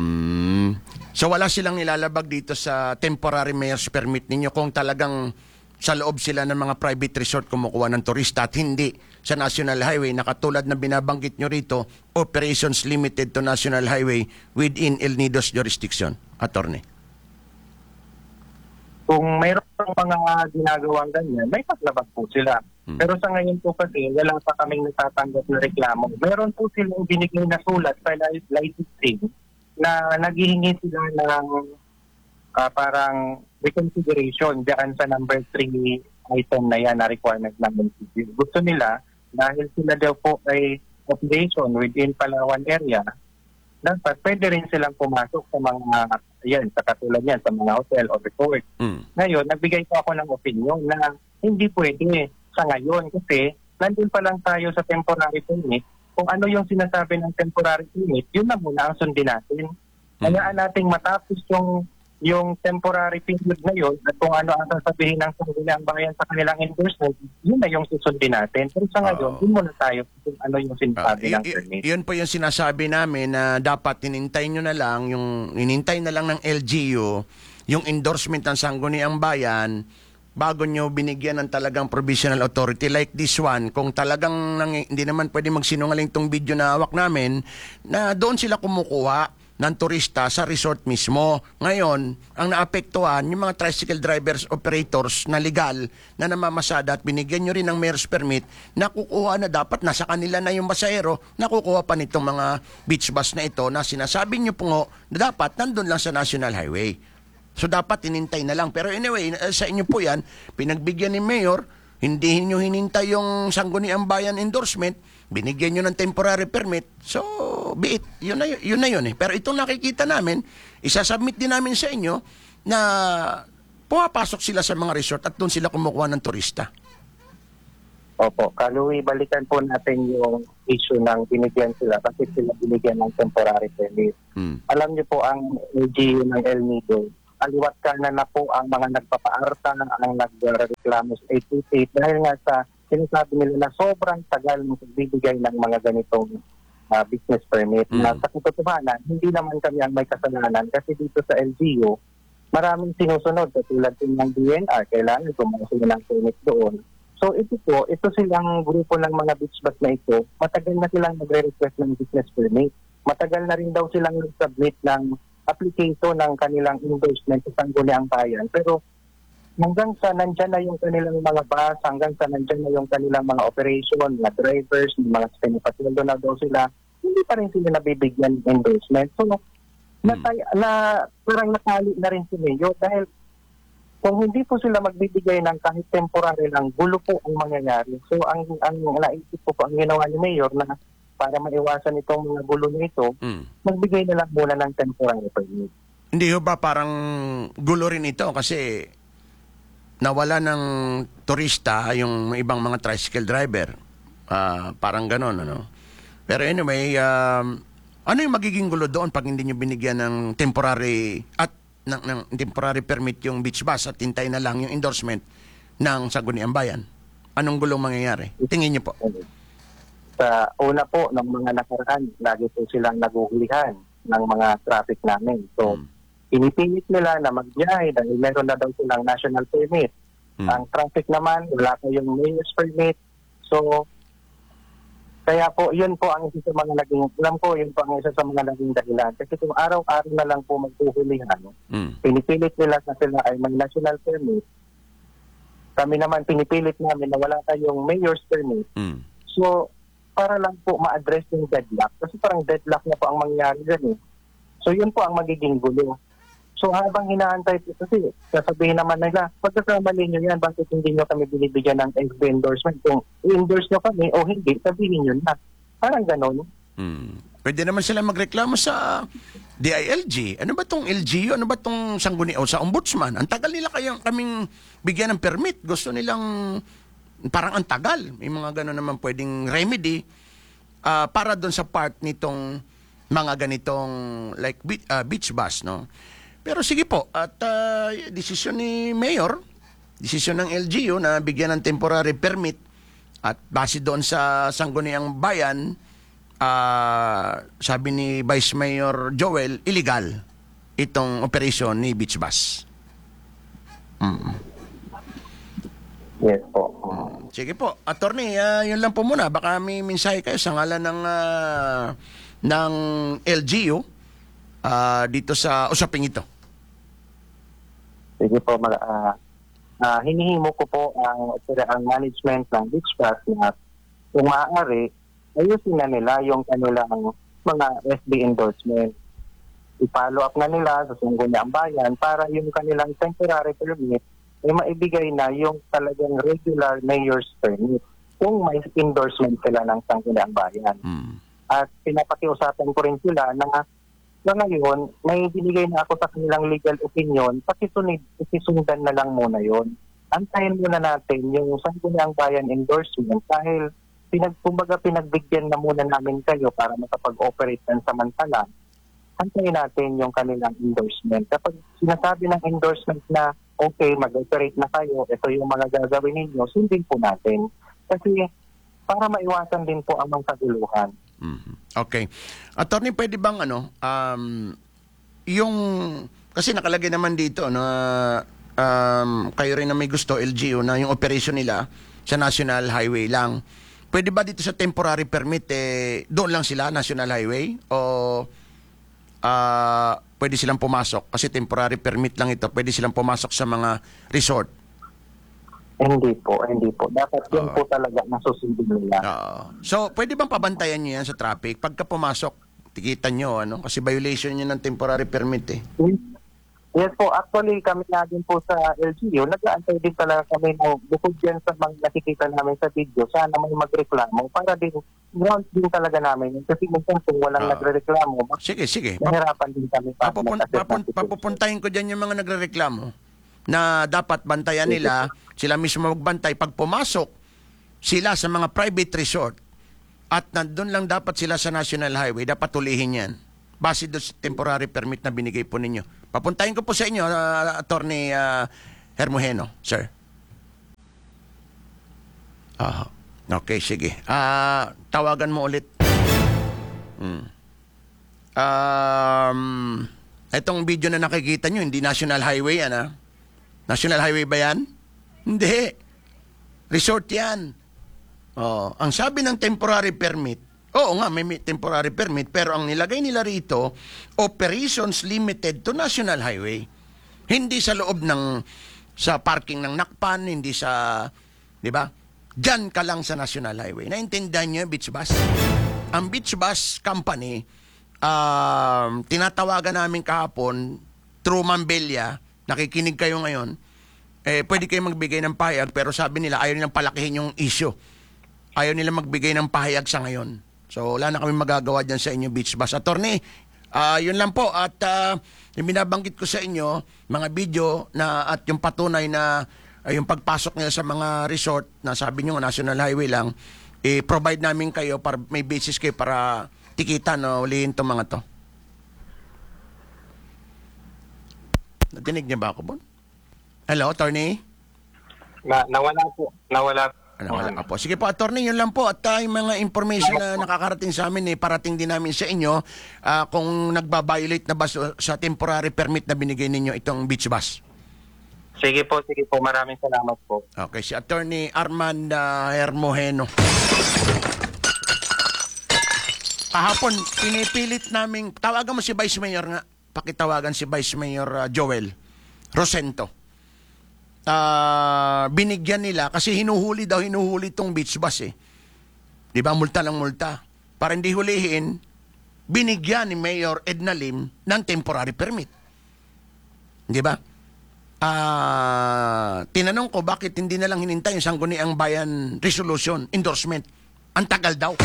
Speaker 1: So wala silang nilalabag dito sa temporary mayor's permit ninyo kung talagang sa loob sila ng mga private resort kumukuha ng turista at hindi sa National Highway na katulad na binabanggit nyo rito, operations limited to National Highway within El Nido's jurisdiction, attorney?
Speaker 16: Kung mayroon mga ginagawang ganyan, may paglabag po sila. Pero sa ngayon po kasi, wala pa kaming natatanggap na reklamo. Meron po silang binigay na sulat sa licensing na naghihingi sila ng parang reconsideration diyan sa number 3 item na yan na requirement ng municipio. Gusto nila, dahil sila daw po ay population within Palawan area, dapat pwede rin silang pumasok sa mga, yan, sa katulad yan, sa mga hotel o resort. Ngayon, nagbigay po ako ng opinion na hindi pwede sa ngayon kasi nandun pa lang tayo sa temporary permit. Kung ano yung sinasabi ng temporary permit, yun na muna ang sundin natin. Hayaan nating matapos yung temporary period na yun at kung ano ang sasabihin ng Sangguniang Bayan sa kanilang endorsement, yun na yung susundin natin. Pero sa ngayon, yun muna tayo kung ano yung sinasabi ng permit.
Speaker 1: Yun po yung sinasabi namin na dapat hinintay nyo na lang, hinintay na lang ng LGU, yung endorsement ng Sangguniang Bayan bago nyo binigyan ng talagang provisional authority like this one. Kung talagang hindi naman pwede magsinungaling tong video na hawak namin, na doon sila kumukuha ng turista sa resort mismo. Ngayon, ang naapektuhan, yung mga tricycle drivers, operators na legal na namamasada at binigyan nyo rin ng mayor's permit, nakukuha na dapat nasa kanila na yung basahero, nakukuha pa nitong mga beach bus na ito na sinasabi nyo po na dapat nandun lang sa National Highway. So dapat inintay na lang. Pero anyway, sa inyo po yan, pinagbigyan ni Mayor, hindi nyo hinintay yung Sangguniang Bayan endorsement, binigyan nyo ng temporary permit, so be it. Yun na yun eh. Pero itong nakikita namin, isasubmit din namin sa inyo na pumapasok sila sa mga resort at doon sila kumukuha ng turista.
Speaker 16: Opo, Kaluwi, balikan po natin yung issue ng binigyan sila kasi sila binigyan ng temporary permit. Alam niyo po ang LGU ng El Nido, aliwat kanan na po ang mga nagpapaarta, ang nagreklamo sa 828 dahil nga sa sinasabi nila na sobrang tagal ng pagbibigay ng mga ganitong business permit. Na sa katotohanan, hindi naman kami ang may kasalanan kasi dito sa LGU, maraming sinusunod katulad din ng DNR, kailangan gumawa sila ng permit doon. So ito silang grupo ng mga beach bus na ito, matagal na silang nagre-request ng business permit. Matagal na rin daw silang nag-submit ng application ng kanilang endorsement sa Sangguniang Bayan. Pero hanggang sa nandyan na yung kanilang mga bus, hanggang sa nandyan na yung kanilang mga operation, mga drivers, mga pinapatuldo na daw sila, hindi pa rin sila nabibigyan ng endorsement. So, parang natali na rin si Mayor dahil kung hindi po sila magbibigay ng kahit temporary lang, gulo po ang mangyayari. So, ang naisip po ang ginawa ni Mayor na para maiwasan itong mga gulo nito, magbigay na lang muna ng temporary permit.
Speaker 1: Hindi ba parang gulo rin ito kasi nawala ng turista yung ibang mga tricycle driver. Parang ganon, ano? Pero anyway, ano yung magiging gulo doon pag hindi nyo binigyan ng temporary at ng temporary permit yung beach bus at hintay na lang yung endorsement ng Sangguniang Bayan? Anong gulong mangyayari? Tingin nyo po.
Speaker 16: Sa una po, ng mga nakaraan, lagi po silang naguhulihan ng mga traffic namin. So, pinipilit nila na magbiyahe dahil meron na daw silang national permit. Ang traffic naman, wala pa yung mayor's permit. So, kaya po, yun po ang isa sa mga naging, alam ko, yun po ang isa sa mga naging dahilan. Kasi kung araw-araw na lang po maghuhulihan, pinipilit nila na sila ay may national permit. Kami naman pinipilit namin na wala tayong mayor's permit. So, para lang po ma-address yung deadlock. Kasi parang deadlock na po ang mangyayari dyan eh. So, yun po ang magiging gulo. So, habang hinaantay po kasi, sasabihin naman nila, pagkakamali nyo yan, bakit hindi nyo kami binibigyan ng FB endorsement? Kung i-endorse nyo kami o hindi, sabihin nyo na. Parang ganon.
Speaker 1: Pwede naman sila magreklamo sa DILG. Ano ba tong LGU? Ano ba tong Sangguniang sa Ombudsman? Ang tagal nila kaming bigyan ng permit. Gusto nilang parang ang tagal. May mga gano'n naman pwedeng remedy para doon sa part nitong mga ganitong like beach bus, no? Pero sige po, at desisyon ni Mayor, desisyon ng LGU na bigyan ng temporary permit at base doon sa Sangguniang Bayan, sabi ni Vice Mayor Joel, illegal itong operation ni beach bus.
Speaker 16: Yes po.
Speaker 1: Sige po, attorney, yun lang po muna. Baka may mensahe kayo sa ngalan ng LGU dito sa usaping ito.
Speaker 16: Sige po, hinihimo ko po ang management ng beach bus na kung maaari, ayusin na nila yung kanilang mga FB endorsement. I-follow up na nila sa Sangguniang Bayan para yung kanilang temporary permit ay maibigay na yung talagang regular mayor's permit kung may endorsement sila ng Sangguniang Bayan. At pinapakiusapan ko rin sila na ngayon, may binigay na ako sa kanilang legal opinion, pakisundan na lang muna yon. Antayin muna natin yung Sangguniang Bayan endorsement dahil pinagbigyan na muna namin kayo para makapag-operate ng samantala. Antayin natin yung kanilang endorsement. Kapag sinasabi ng endorsement na okay, mag-operate na kayo, ito yung mga gagawin ninyo, sundin po natin. Kasi para maiwasan din po ang mga kaguluhan.
Speaker 1: Okay. Attorney, pwede bang yung, kasi nakalagay naman dito na kayo rin na may gusto, LGU, na yung operation nila sa National Highway lang. Pwede ba dito sa temporary permit, doon lang sila, National Highway? O pwede silang pumasok kasi temporary permit lang ito. Pwede silang pumasok sa mga resort.
Speaker 16: Hindi po. Dapat yun po talaga nasusundin nila.
Speaker 1: So, pwede bang pabantayan nyo yan sa traffic? Pagka pumasok, tikitan nyo, ano? Kasi violation nyo ng temporary permit eh.
Speaker 16: Yes po, actually kami nga din po sa LGU, nag-aantay din talaga kami na bukod dyan sa mga nakikita namin sa video, sana may magreklamo para din, ground din talaga namin. Kasi minsan kung walang nagre-reklamo,
Speaker 1: sige.
Speaker 16: nahirapan din kami.
Speaker 1: Papupuntahin ko dyan yung mga nagre-reklamo na dapat bantayan nila, sila mismo magbantay. Pag pumasok sila sa mga private resort at nandun lang dapat sila sa National Highway, dapat tulihin yan. Base doon sa temporary permit na binigay po ninyo. Papuntahin ko po sa inyo, Attorney Hermojeno, sir. Okay, sige. Tawagan mo ulit. Itong video na nakikita nyo, hindi National Highway yan, ha? National Highway ba yan? Hindi. Resort yan. Ang sabi ng temporary permit, oo nga, may temporary permit, pero ang nilagay nila rito, operations limited to National Highway. Hindi sa loob sa parking ng Nakpan, hindi sa, di ba? Diyan ka lang sa National Highway. Naintindihan niyo yung Beach Bus? Ang Beach Bus Company, tinatawagan namin kahapon, through Mambella, nakikinig kayo ngayon, pwede kayo magbigay ng pahayag, pero sabi nila, ayaw nilang palakihin yung issue. Ayaw nilang magbigay ng pahayag sa ngayon. So, wala na kami magagawa dyan sa inyo, Beach Bus. Attorney, yun lang po. At yung binabanggit ko sa inyo, mga video na at yung patunay na yung pagpasok nila sa mga resort na sabi nyo, National Highway lang, provide namin kayo para may basis kayo para tikitan o ulihin itong mga to. Nadinig niya ba ako, Bon? Hello, Attorney?
Speaker 16: Nawala po. Nawala
Speaker 1: po. Sige po, attorney, yun lang po. At yung mga information na nakakarating sa amin, parating din namin sa inyo kung nagbabiolate na ba sa temporary permit na binigay ninyo itong Beach Bus.
Speaker 16: Sige po. Maraming salamat po.
Speaker 1: Okay, si Attorney Armand Hermojeno. Kahapon, pinipilit namin, tawagan mo si Vice Mayor nga. Pakitawagan si Vice Mayor Joel Rosento. Binigyan nila kasi hinuhuli itong Beach Bus eh. Di ba? Multa lang multa. Para hindi hulihin, binigyan ni Mayor Edna Lim ng temporary permit. Di ba? Tinanong ko bakit hindi na lang hinintay yung Sangguniang Bayan Resolution, endorsement. Ang tagal daw.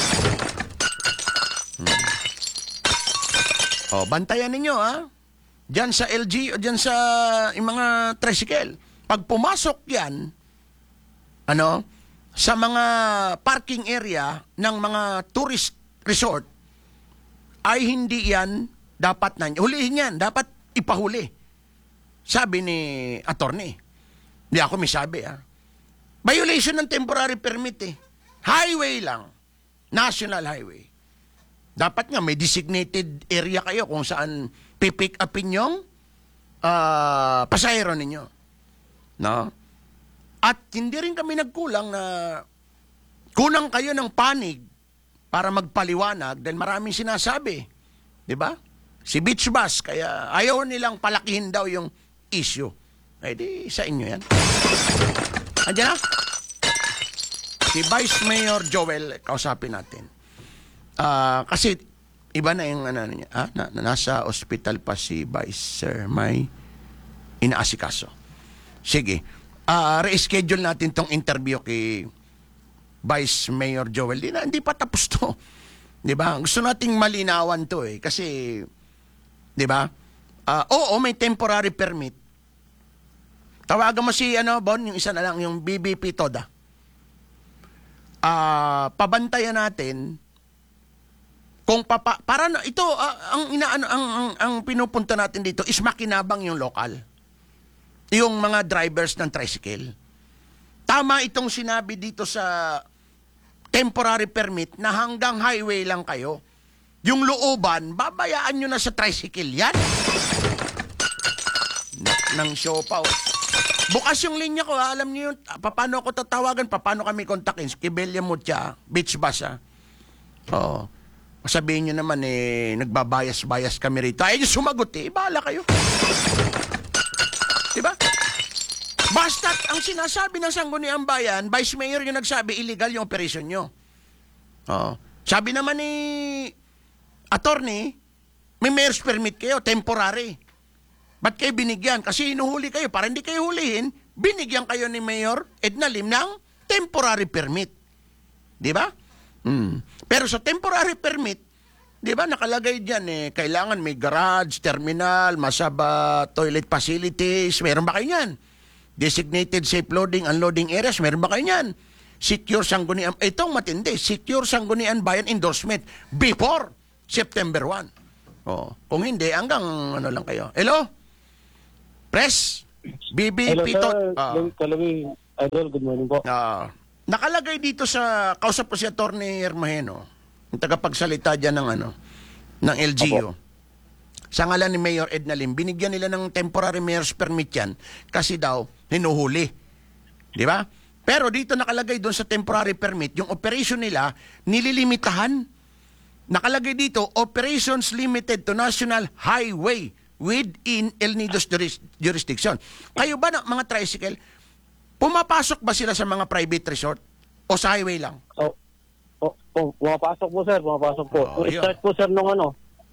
Speaker 1: Bantayan ninyo Diyan sa LG o diyan sa yung mga tricycle. Pag pumasok yan, sa mga parking area ng mga tourist resort, ay hindi yan dapat hulihin yan, dapat ipahuli. Sabi ni attorney. Hindi ako may sabi Violation ng temporary permit Highway lang. National Highway. Dapat nga may designated area kayo kung saan pipick upin yung pasahero ninyo. No? At hindi rin kami nagkulang na kunang kayo ng panig para magpaliwanag dahil maraming sinasabi. Di ba? Si Beach Bus, kaya ayaw nilang palakihin daw yung issue. Eh di sa inyo yan. Andiyan na? Si Vice Mayor Joel, kausapin natin. Kasi iba na yung niya. Nasa ospital pa si Vice Sir, may inaasikaso. Sige. Reschedule natin tong interview kay Vice Mayor Joel. Hindi pa tapos to. Di ba? Gusto nating malinawan to kasi, di ba? Oo, may temporary permit. Tawagan mo si, Bon, yung isa na lang, yung BBP Toda. Pabantayan natin kung para na ito ang pinupunta natin dito is makinabang yung lokal. Yung mga drivers ng tricycle. Tama itong sinabi dito sa temporary permit na hanggang highway lang kayo. Yung looban, babayaan nyo na sa tricycle yan. Nang show pa. Bukas yung linya ko, alam niyo yun, paano ako tatawagan, paano kami kontakin? Kibelia Mucha, Beach Bus. sabihin nyo naman, nagbabayas-bayas kami rito. Ay, sumagot bahala kayo. Diba? Basta't ang sinasabi ng Sangguniang Bayan, Vice Mayor yung nagsabi, illegal yung operation nyo. Sabi naman ni attorney, may mayor's permit kayo, temporary. Ba't kayo binigyan? Kasi hinuhuli kayo. Para hindi kayo hulihin, binigyan kayo ni Mayor Edna Lim ng temporary permit. Di ba? Pero sa temporary permit, di ba nakalagay dyan kailangan may garage, terminal, masaba, toilet facilities. Meron ba kayo yan? Designated safe loading, unloading areas. Meron ba kayo yan? Secure Sangguniang, itong matindi, Secure Sangguniang Bayan endorsement before September 1. Kung hindi, hanggang ano lang kayo. Hello? Press? BB
Speaker 17: Hello,
Speaker 1: Pito.
Speaker 17: sir. Kalawi, Idol, good morning po.
Speaker 1: Nakalagay dito sa kausap ko si Atty. Hermojeno, yung tagapagsalita dyan ng LGU. Sa ngalan ni Mayor Edna Lim, binigyan nila ng temporary mayor's permit yan kasi daw hinuhuli. Di ba? Pero dito nakalagay doon sa temporary permit, yung operation nila nililimitahan. Nakalagay dito, operations limited to national highway within El Nido's jurisdiction. Kayo ba mga tricycle, pumapasok ba sila sa mga private resort o sa highway lang?
Speaker 17: Pumapasok po, sir. Pumapasok po.
Speaker 1: Start
Speaker 17: po, sir, nung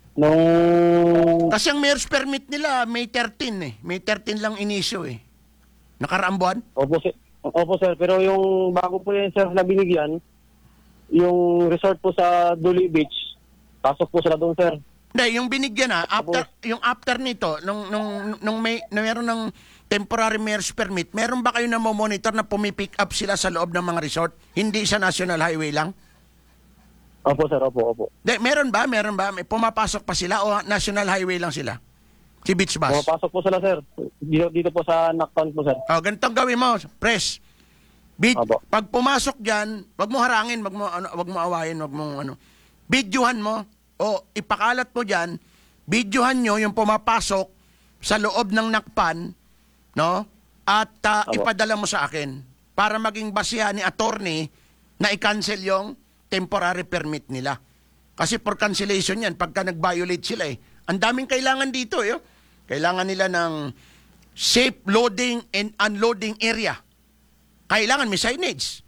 Speaker 1: Kasi ang mayor's permit nila, May 13 May 13 lang inisyo Nakaraang buwan?
Speaker 17: Opo, sir. Pero yung bago po yan, sir, na binigyan, yung resort po sa Duli Beach, pasok po sila doon, sir.
Speaker 1: Hindi, yung binigyan yung after nito, nung meron ng temporary mayor's permit, meron ba kayo na monitor na pumipick up sila sa loob ng mga resort? Hindi sa national highway lang?
Speaker 17: Opo, sir. Opo.
Speaker 1: Meron ba? May pumapasok pa sila o national highway lang sila? Si Beach Bus?
Speaker 17: Pumapasok po sila, sir. Dito po sa Nakpan po, sir.
Speaker 1: Ganitong gawin mo, press. Pag pumasok dyan, wag mo harangin, wag mo awayin, wag mo videohan mo o ipakalat mo dyan, videohan nyo yung pumapasok sa loob ng Nakpan, no? At ipadala mo sa akin para maging basihan ni attorney na i-cancel yung temporary permit nila. Kasi for cancellation yan, pagka nag-violate sila ang daming kailangan dito Kailangan nila ng safe loading and unloading area. Kailangan may signage.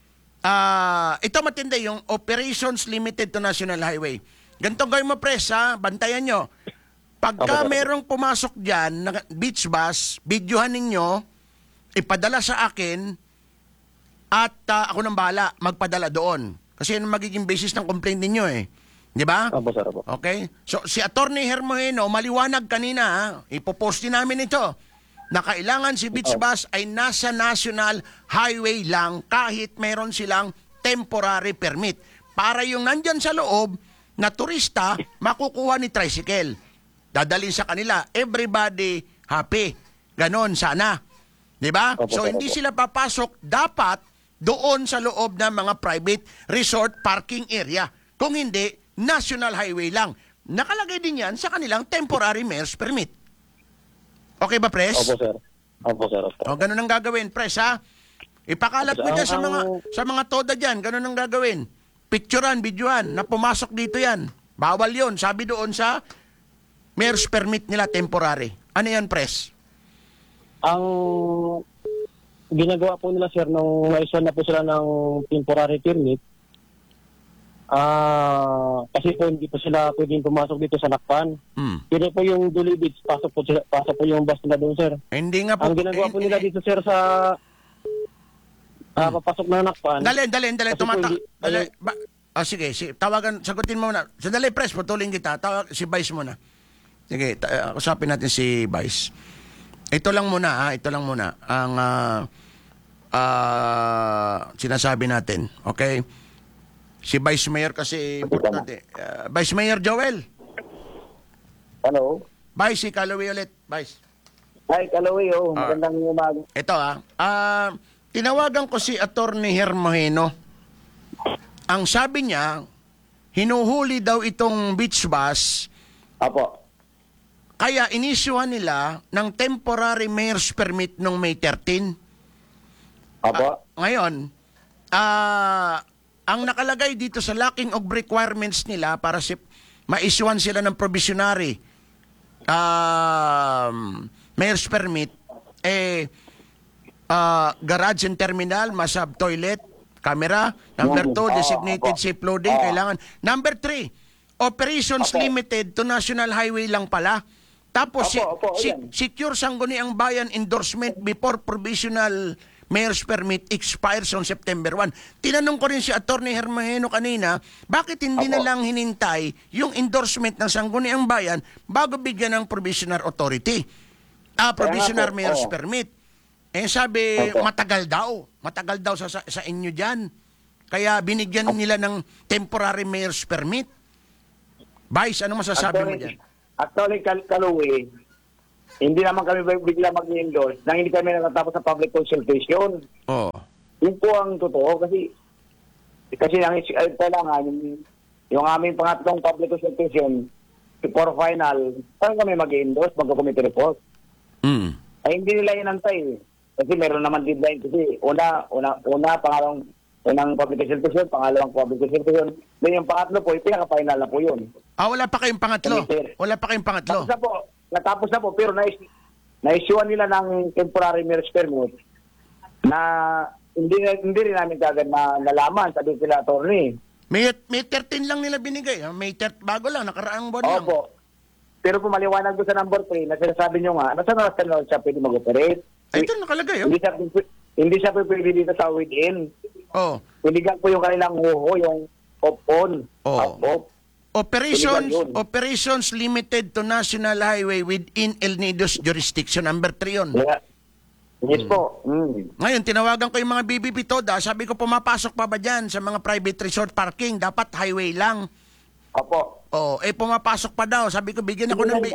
Speaker 1: Ito matindi, yung operations limited to national highway. Ganito gawin mo, press, bantayan nyo. Pagka merong pumasok dyan na beach bus, videohan ninyo, ipadala sa akin, at ako nang bahala, magpadala doon. Kasi yun ang magiging basis ng complaint ninyo Di ba?
Speaker 17: Opo, sir. Opo.
Speaker 1: Okay? So, si Atty. Hermojeno, maliwanag kanina, ipopost din namin ito, na kailangan si beach bus ay nasa national highway lang kahit meron silang temporary permit. Para yung nandyan sa loob na turista, makukuha ni tricycle. Dadalhin sa kanila. Everybody happy. Ganon sana. Di ba? So, hindi sila papasok dapat doon sa loob ng mga private resort parking area. Kung hindi, national highway lang. Nakalagay din yan sa kanilang temporary mayor's permit. Okay ba, Pres?
Speaker 17: Opo, sir.
Speaker 1: Ganun ang gagawin, Pres, Ipakalat mo dyan sa mga toda dyan. Ganun ang gagawin. Picturean, videoan, na pumasok dito yan. Bawal yon, sabi doon sa mayor's permit nila, temporary. Ano yan, Pres?
Speaker 17: Ang ginagawa po nila, sir, nung naisyon na po sila ng temporary permit, kasi po hindi po sila pwedeng pumasok dito sa Nakpan. Pero po yung Duli Beach, pasok po yung bus nila doon, sir.
Speaker 1: Hindi nga po.
Speaker 17: Ang ginagawa po nila dito, sir, sa papasok na Nakpan.
Speaker 1: Dali. Sige, tawagan, sagutin mo na. Sandali, Pres, putulin kita. Tawag si Vice muna. Sige, usapin natin si Vice. Ito lang muna, ang sinasabi natin. Okay? Si Vice Mayor kasi importante. Vice Mayor Joel.
Speaker 18: Hello.
Speaker 1: Vice, si Kalawi ulit. Vice.
Speaker 18: Hi, Kalawi. Magandang umaga.
Speaker 1: Ito tinawagan ko si Atty. Hermojeno. Ang sabi niya, hinuhuli daw itong beach bus.
Speaker 18: Apo.
Speaker 1: Kaya inisyuhan nila ng temporary mayor's permit noong May 13.
Speaker 18: Apo.
Speaker 1: Ngayon, ang nakalagay dito sa lacking of requirements nila para ma-issuean sila ng provisionary mayor's permit, garage and terminal, must have toilet, camera. Number 2, designated safe loading, kailangan. Number 3, operations limited to national highway lang pala. Tapos, secure sangguniang bayan endorsement before provisional mayor's permit expires on September 1. Tinanong ko rin si Attorney Hermogeno kanina, bakit hindi na lang hinintay yung endorsement ng sangguniang bayan bago bigyan ng provisional authority? Provisional mayor's permit. Sabi, matagal daw sa inyo dyan. Kaya binigyan nila ng temporary mayor's permit. Vice, ano masasabi mo dyan?
Speaker 18: Actually, Kaluwi, hindi naman kami bigla mag-endorse nang hindi kami natatapos sa public consultation. Yun po ang totoo kasi ang kailangan yung aming pangatlong public consultation for final, saan kami mag-endorse, mag-committee report? Ay hindi nila inantay. Kasi meron naman deadline kasi unang public consultation, pangalawang public consultation. Then yung pangatlo po, pinaka-final na po yun.
Speaker 1: Wala pa kayong pangatlo? Wala pa kayong pangatlo?
Speaker 18: Natapos na po, pero na-issuean nila ng temporary mayor's permit na hindi rin namin kagad nalaman, sabi sila, attorney.
Speaker 1: May 13 lang nila binigay. May 13, bago lang, nakaraang buwan lang.
Speaker 18: Opo. Pero po maliwanag doon sa number 3 na sinasabi nyo nga, nasa national siya pwede mag-operate.
Speaker 1: Ito nakalagay.
Speaker 18: Hindi siya pwede dito sa within. Illegal po yung kanilang yung off-on. Off-off.
Speaker 1: Operations limited to national highway within El Nido's jurisdiction. Number 3 yun.
Speaker 18: Yes po.
Speaker 1: Ngayon, tinawagan ko yung mga BBB Toda. Sabi ko, pumapasok pa ba dyan sa mga private resort parking? Dapat highway lang.
Speaker 18: Opo.
Speaker 1: Pumapasok pa daw. Sabi ko, bigyan ako ng...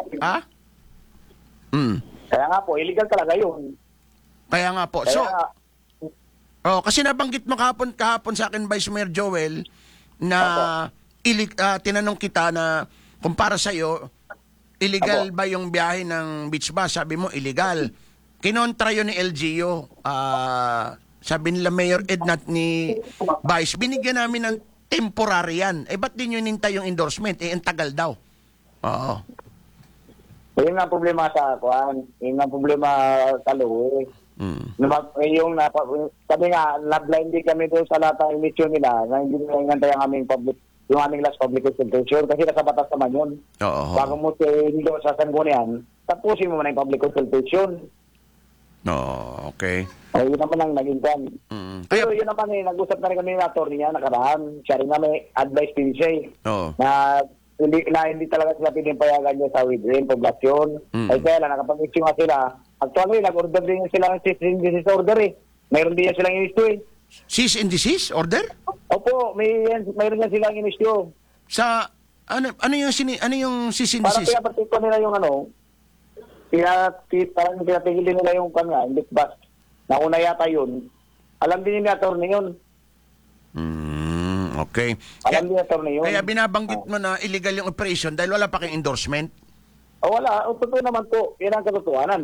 Speaker 18: Kaya nga po, illegal talaga yun.
Speaker 1: Kaya nga po. Kasi nabanggit mo kahapon sa akin, Vice Mayor Joel, na tinanong kita na kung para sa'yo, illegal ba yung biyahe ng beach bus? Sabi mo, illegal. Kinontra yun ni LGU. Sabi nila Mayor Ednat ni Vice, binigyan namin ng temporary yan. Ba't di nyo nintay yung endorsement? Ang tagal daw.
Speaker 18: Yun nga problema sa akuan. Yun nga problema sa Luwi. Sabi nga, na-blind din kami doon sa lahat ng emission nila na hindi nila ingantay yung aming last public consultation kasi nasa batas naman yun. Bago mo hindi sa sanggunian, tapusin mo na yung public consultation.
Speaker 1: Okay.
Speaker 18: Yun naman ang naging plan. Pero yun naman nag-usap na rin kami ng attorney niya, nakaraan. Siya rin nga may advice din siya na hindi talaga sila pinipayagan niya sa within poblasyon. Ay kaya lang, nakapag-issue nga sila. Actually, nag-order din sila ng cease and desist order Mayroon din silang in-issue
Speaker 1: Cease and desist order?
Speaker 18: Opo, mayroon yan silang in-issue.
Speaker 1: Sa, ano yung cease and desist?
Speaker 18: Para pinapatik ko nila yung parang pinatigil din nila yung bus. Nauna yata yun. Alam din ni attorney yun.
Speaker 1: Okay.
Speaker 18: Alam din ni attorney yun.
Speaker 1: Kaya binabanggit mo na illegal yung operation dahil wala pa kayong endorsement?
Speaker 18: Wala. Totoo naman po. Yan ang katotohanan.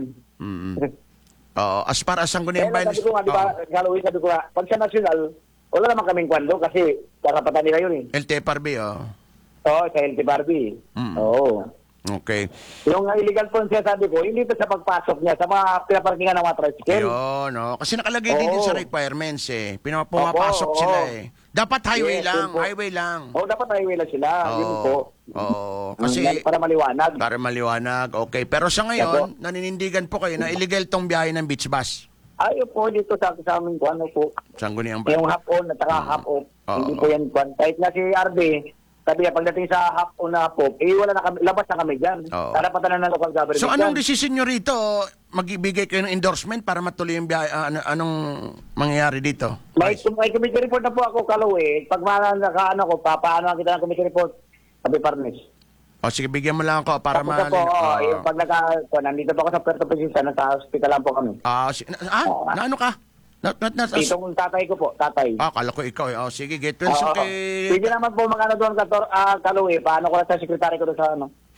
Speaker 1: As para sa Sangguniang Bayan...
Speaker 18: Sabi ko nga, di ba, sabi ko nga, pag sa national, wala naman kaming kwando kasi karapatan nila yun
Speaker 1: LTFRB,
Speaker 18: sa LTFRB.
Speaker 1: Okay.
Speaker 18: Yung illegal po siya sabi ko, hindi ito sa pagpasok niya, sa mga pinaparkingan ng mga tricycle.
Speaker 1: Kasi nakalagay din sa requirements pumapasok sila Dapat highway lang.
Speaker 18: Dapat highway lang sila. Yun po.
Speaker 1: Kasi
Speaker 18: para maliwanag.
Speaker 1: Para maliwanag. Okay. Pero sa ngayon, naninindigan po kayo na illegal tong biyahe ng beach bus.
Speaker 18: Ayaw po dito sa amin po.
Speaker 1: Sangguniang Bayan.
Speaker 18: Yung half-on at saka half-off. Hindi po yan. Kahit na si RB, sabi niya, pagdating sa half-on na half-off, wala na kami, labas na kami dyan. Karapatan na ng local government.
Speaker 1: So anong desisyon nyo rito? Magbibigay kayo ng endorsement para matuloy yung biyahe? Anong mangyayari dito?
Speaker 18: May committee report na po ako, Kaluwi. Pag papaano kita ng committee report, sabi Parnes.
Speaker 1: Sige, bigyan mo lang ako para
Speaker 18: yung pag nandito po ako sa Puerto Princesa, nasa hospital lang po kami.
Speaker 1: Ano ka?
Speaker 18: Itong tatay ko po, tatay.
Speaker 1: Kala ko ikaw sige, get well.
Speaker 18: Pwede naman po doon, Kaluwi. Paano ko lang sa sekretary ko doon sa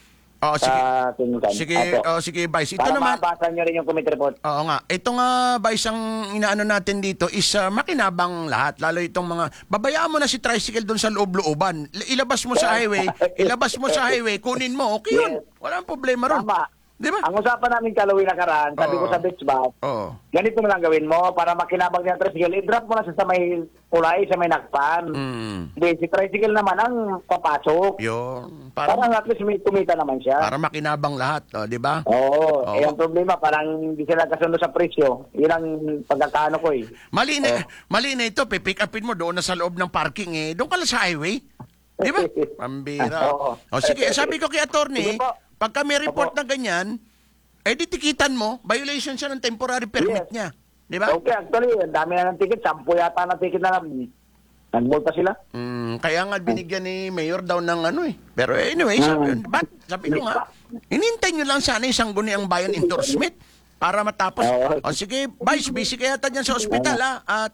Speaker 1: Oo, sige.
Speaker 18: sa Tingan.
Speaker 1: Sige, sige, Vice. Ito
Speaker 18: Para
Speaker 1: naman,
Speaker 18: mabasa nyo rin yung committee report.
Speaker 1: oo nga. Ito nga, Vice, ang inaano natin dito is makinabang lahat. Lalo itong mga, babayaan mo na si tricycle doon sa loob-looban. Ilabas mo sa highway, kunin mo, okay yun. Walang problema ron.
Speaker 18: Tama.
Speaker 1: Di ba?
Speaker 18: Ang usapan namin Kaloy nakaraan, sabi ko sa beach bus, ganito mo lang gawin mo para makinabang niya tricycle. I-drop mo na sa may kulay, sa may nakpan. Hindi, si tricycle naman ang papasok.
Speaker 1: Yun.
Speaker 18: Para at least may kumita naman siya.
Speaker 1: Para makinabang lahat, di ba?
Speaker 18: Oo. Eh, ang problema, parang hindi sila kasundo sa presyo. Yun ang pagkakaano ko eh.
Speaker 1: Mali na ito, pipick upin mo doon na sa loob ng parking doon ka lang sa highway. Di ba? Pambira. O sige, sabi ko kay attorney, pagka may report na ganyan, di tikitan mo, violation siya ng temporary permit niya. Di ba?
Speaker 18: Okay, actually, ang dami na ng ticket. 10 yata na ticket na nag-multa sila.
Speaker 1: Kaya nga binigyan ni Mayor daw ng Pero anyway, sabi ko nga, inintay nyo lang sana isang guni ang bayan endorsement para matapos. O sige, Vice, busy kaya yata dyan sa ospital,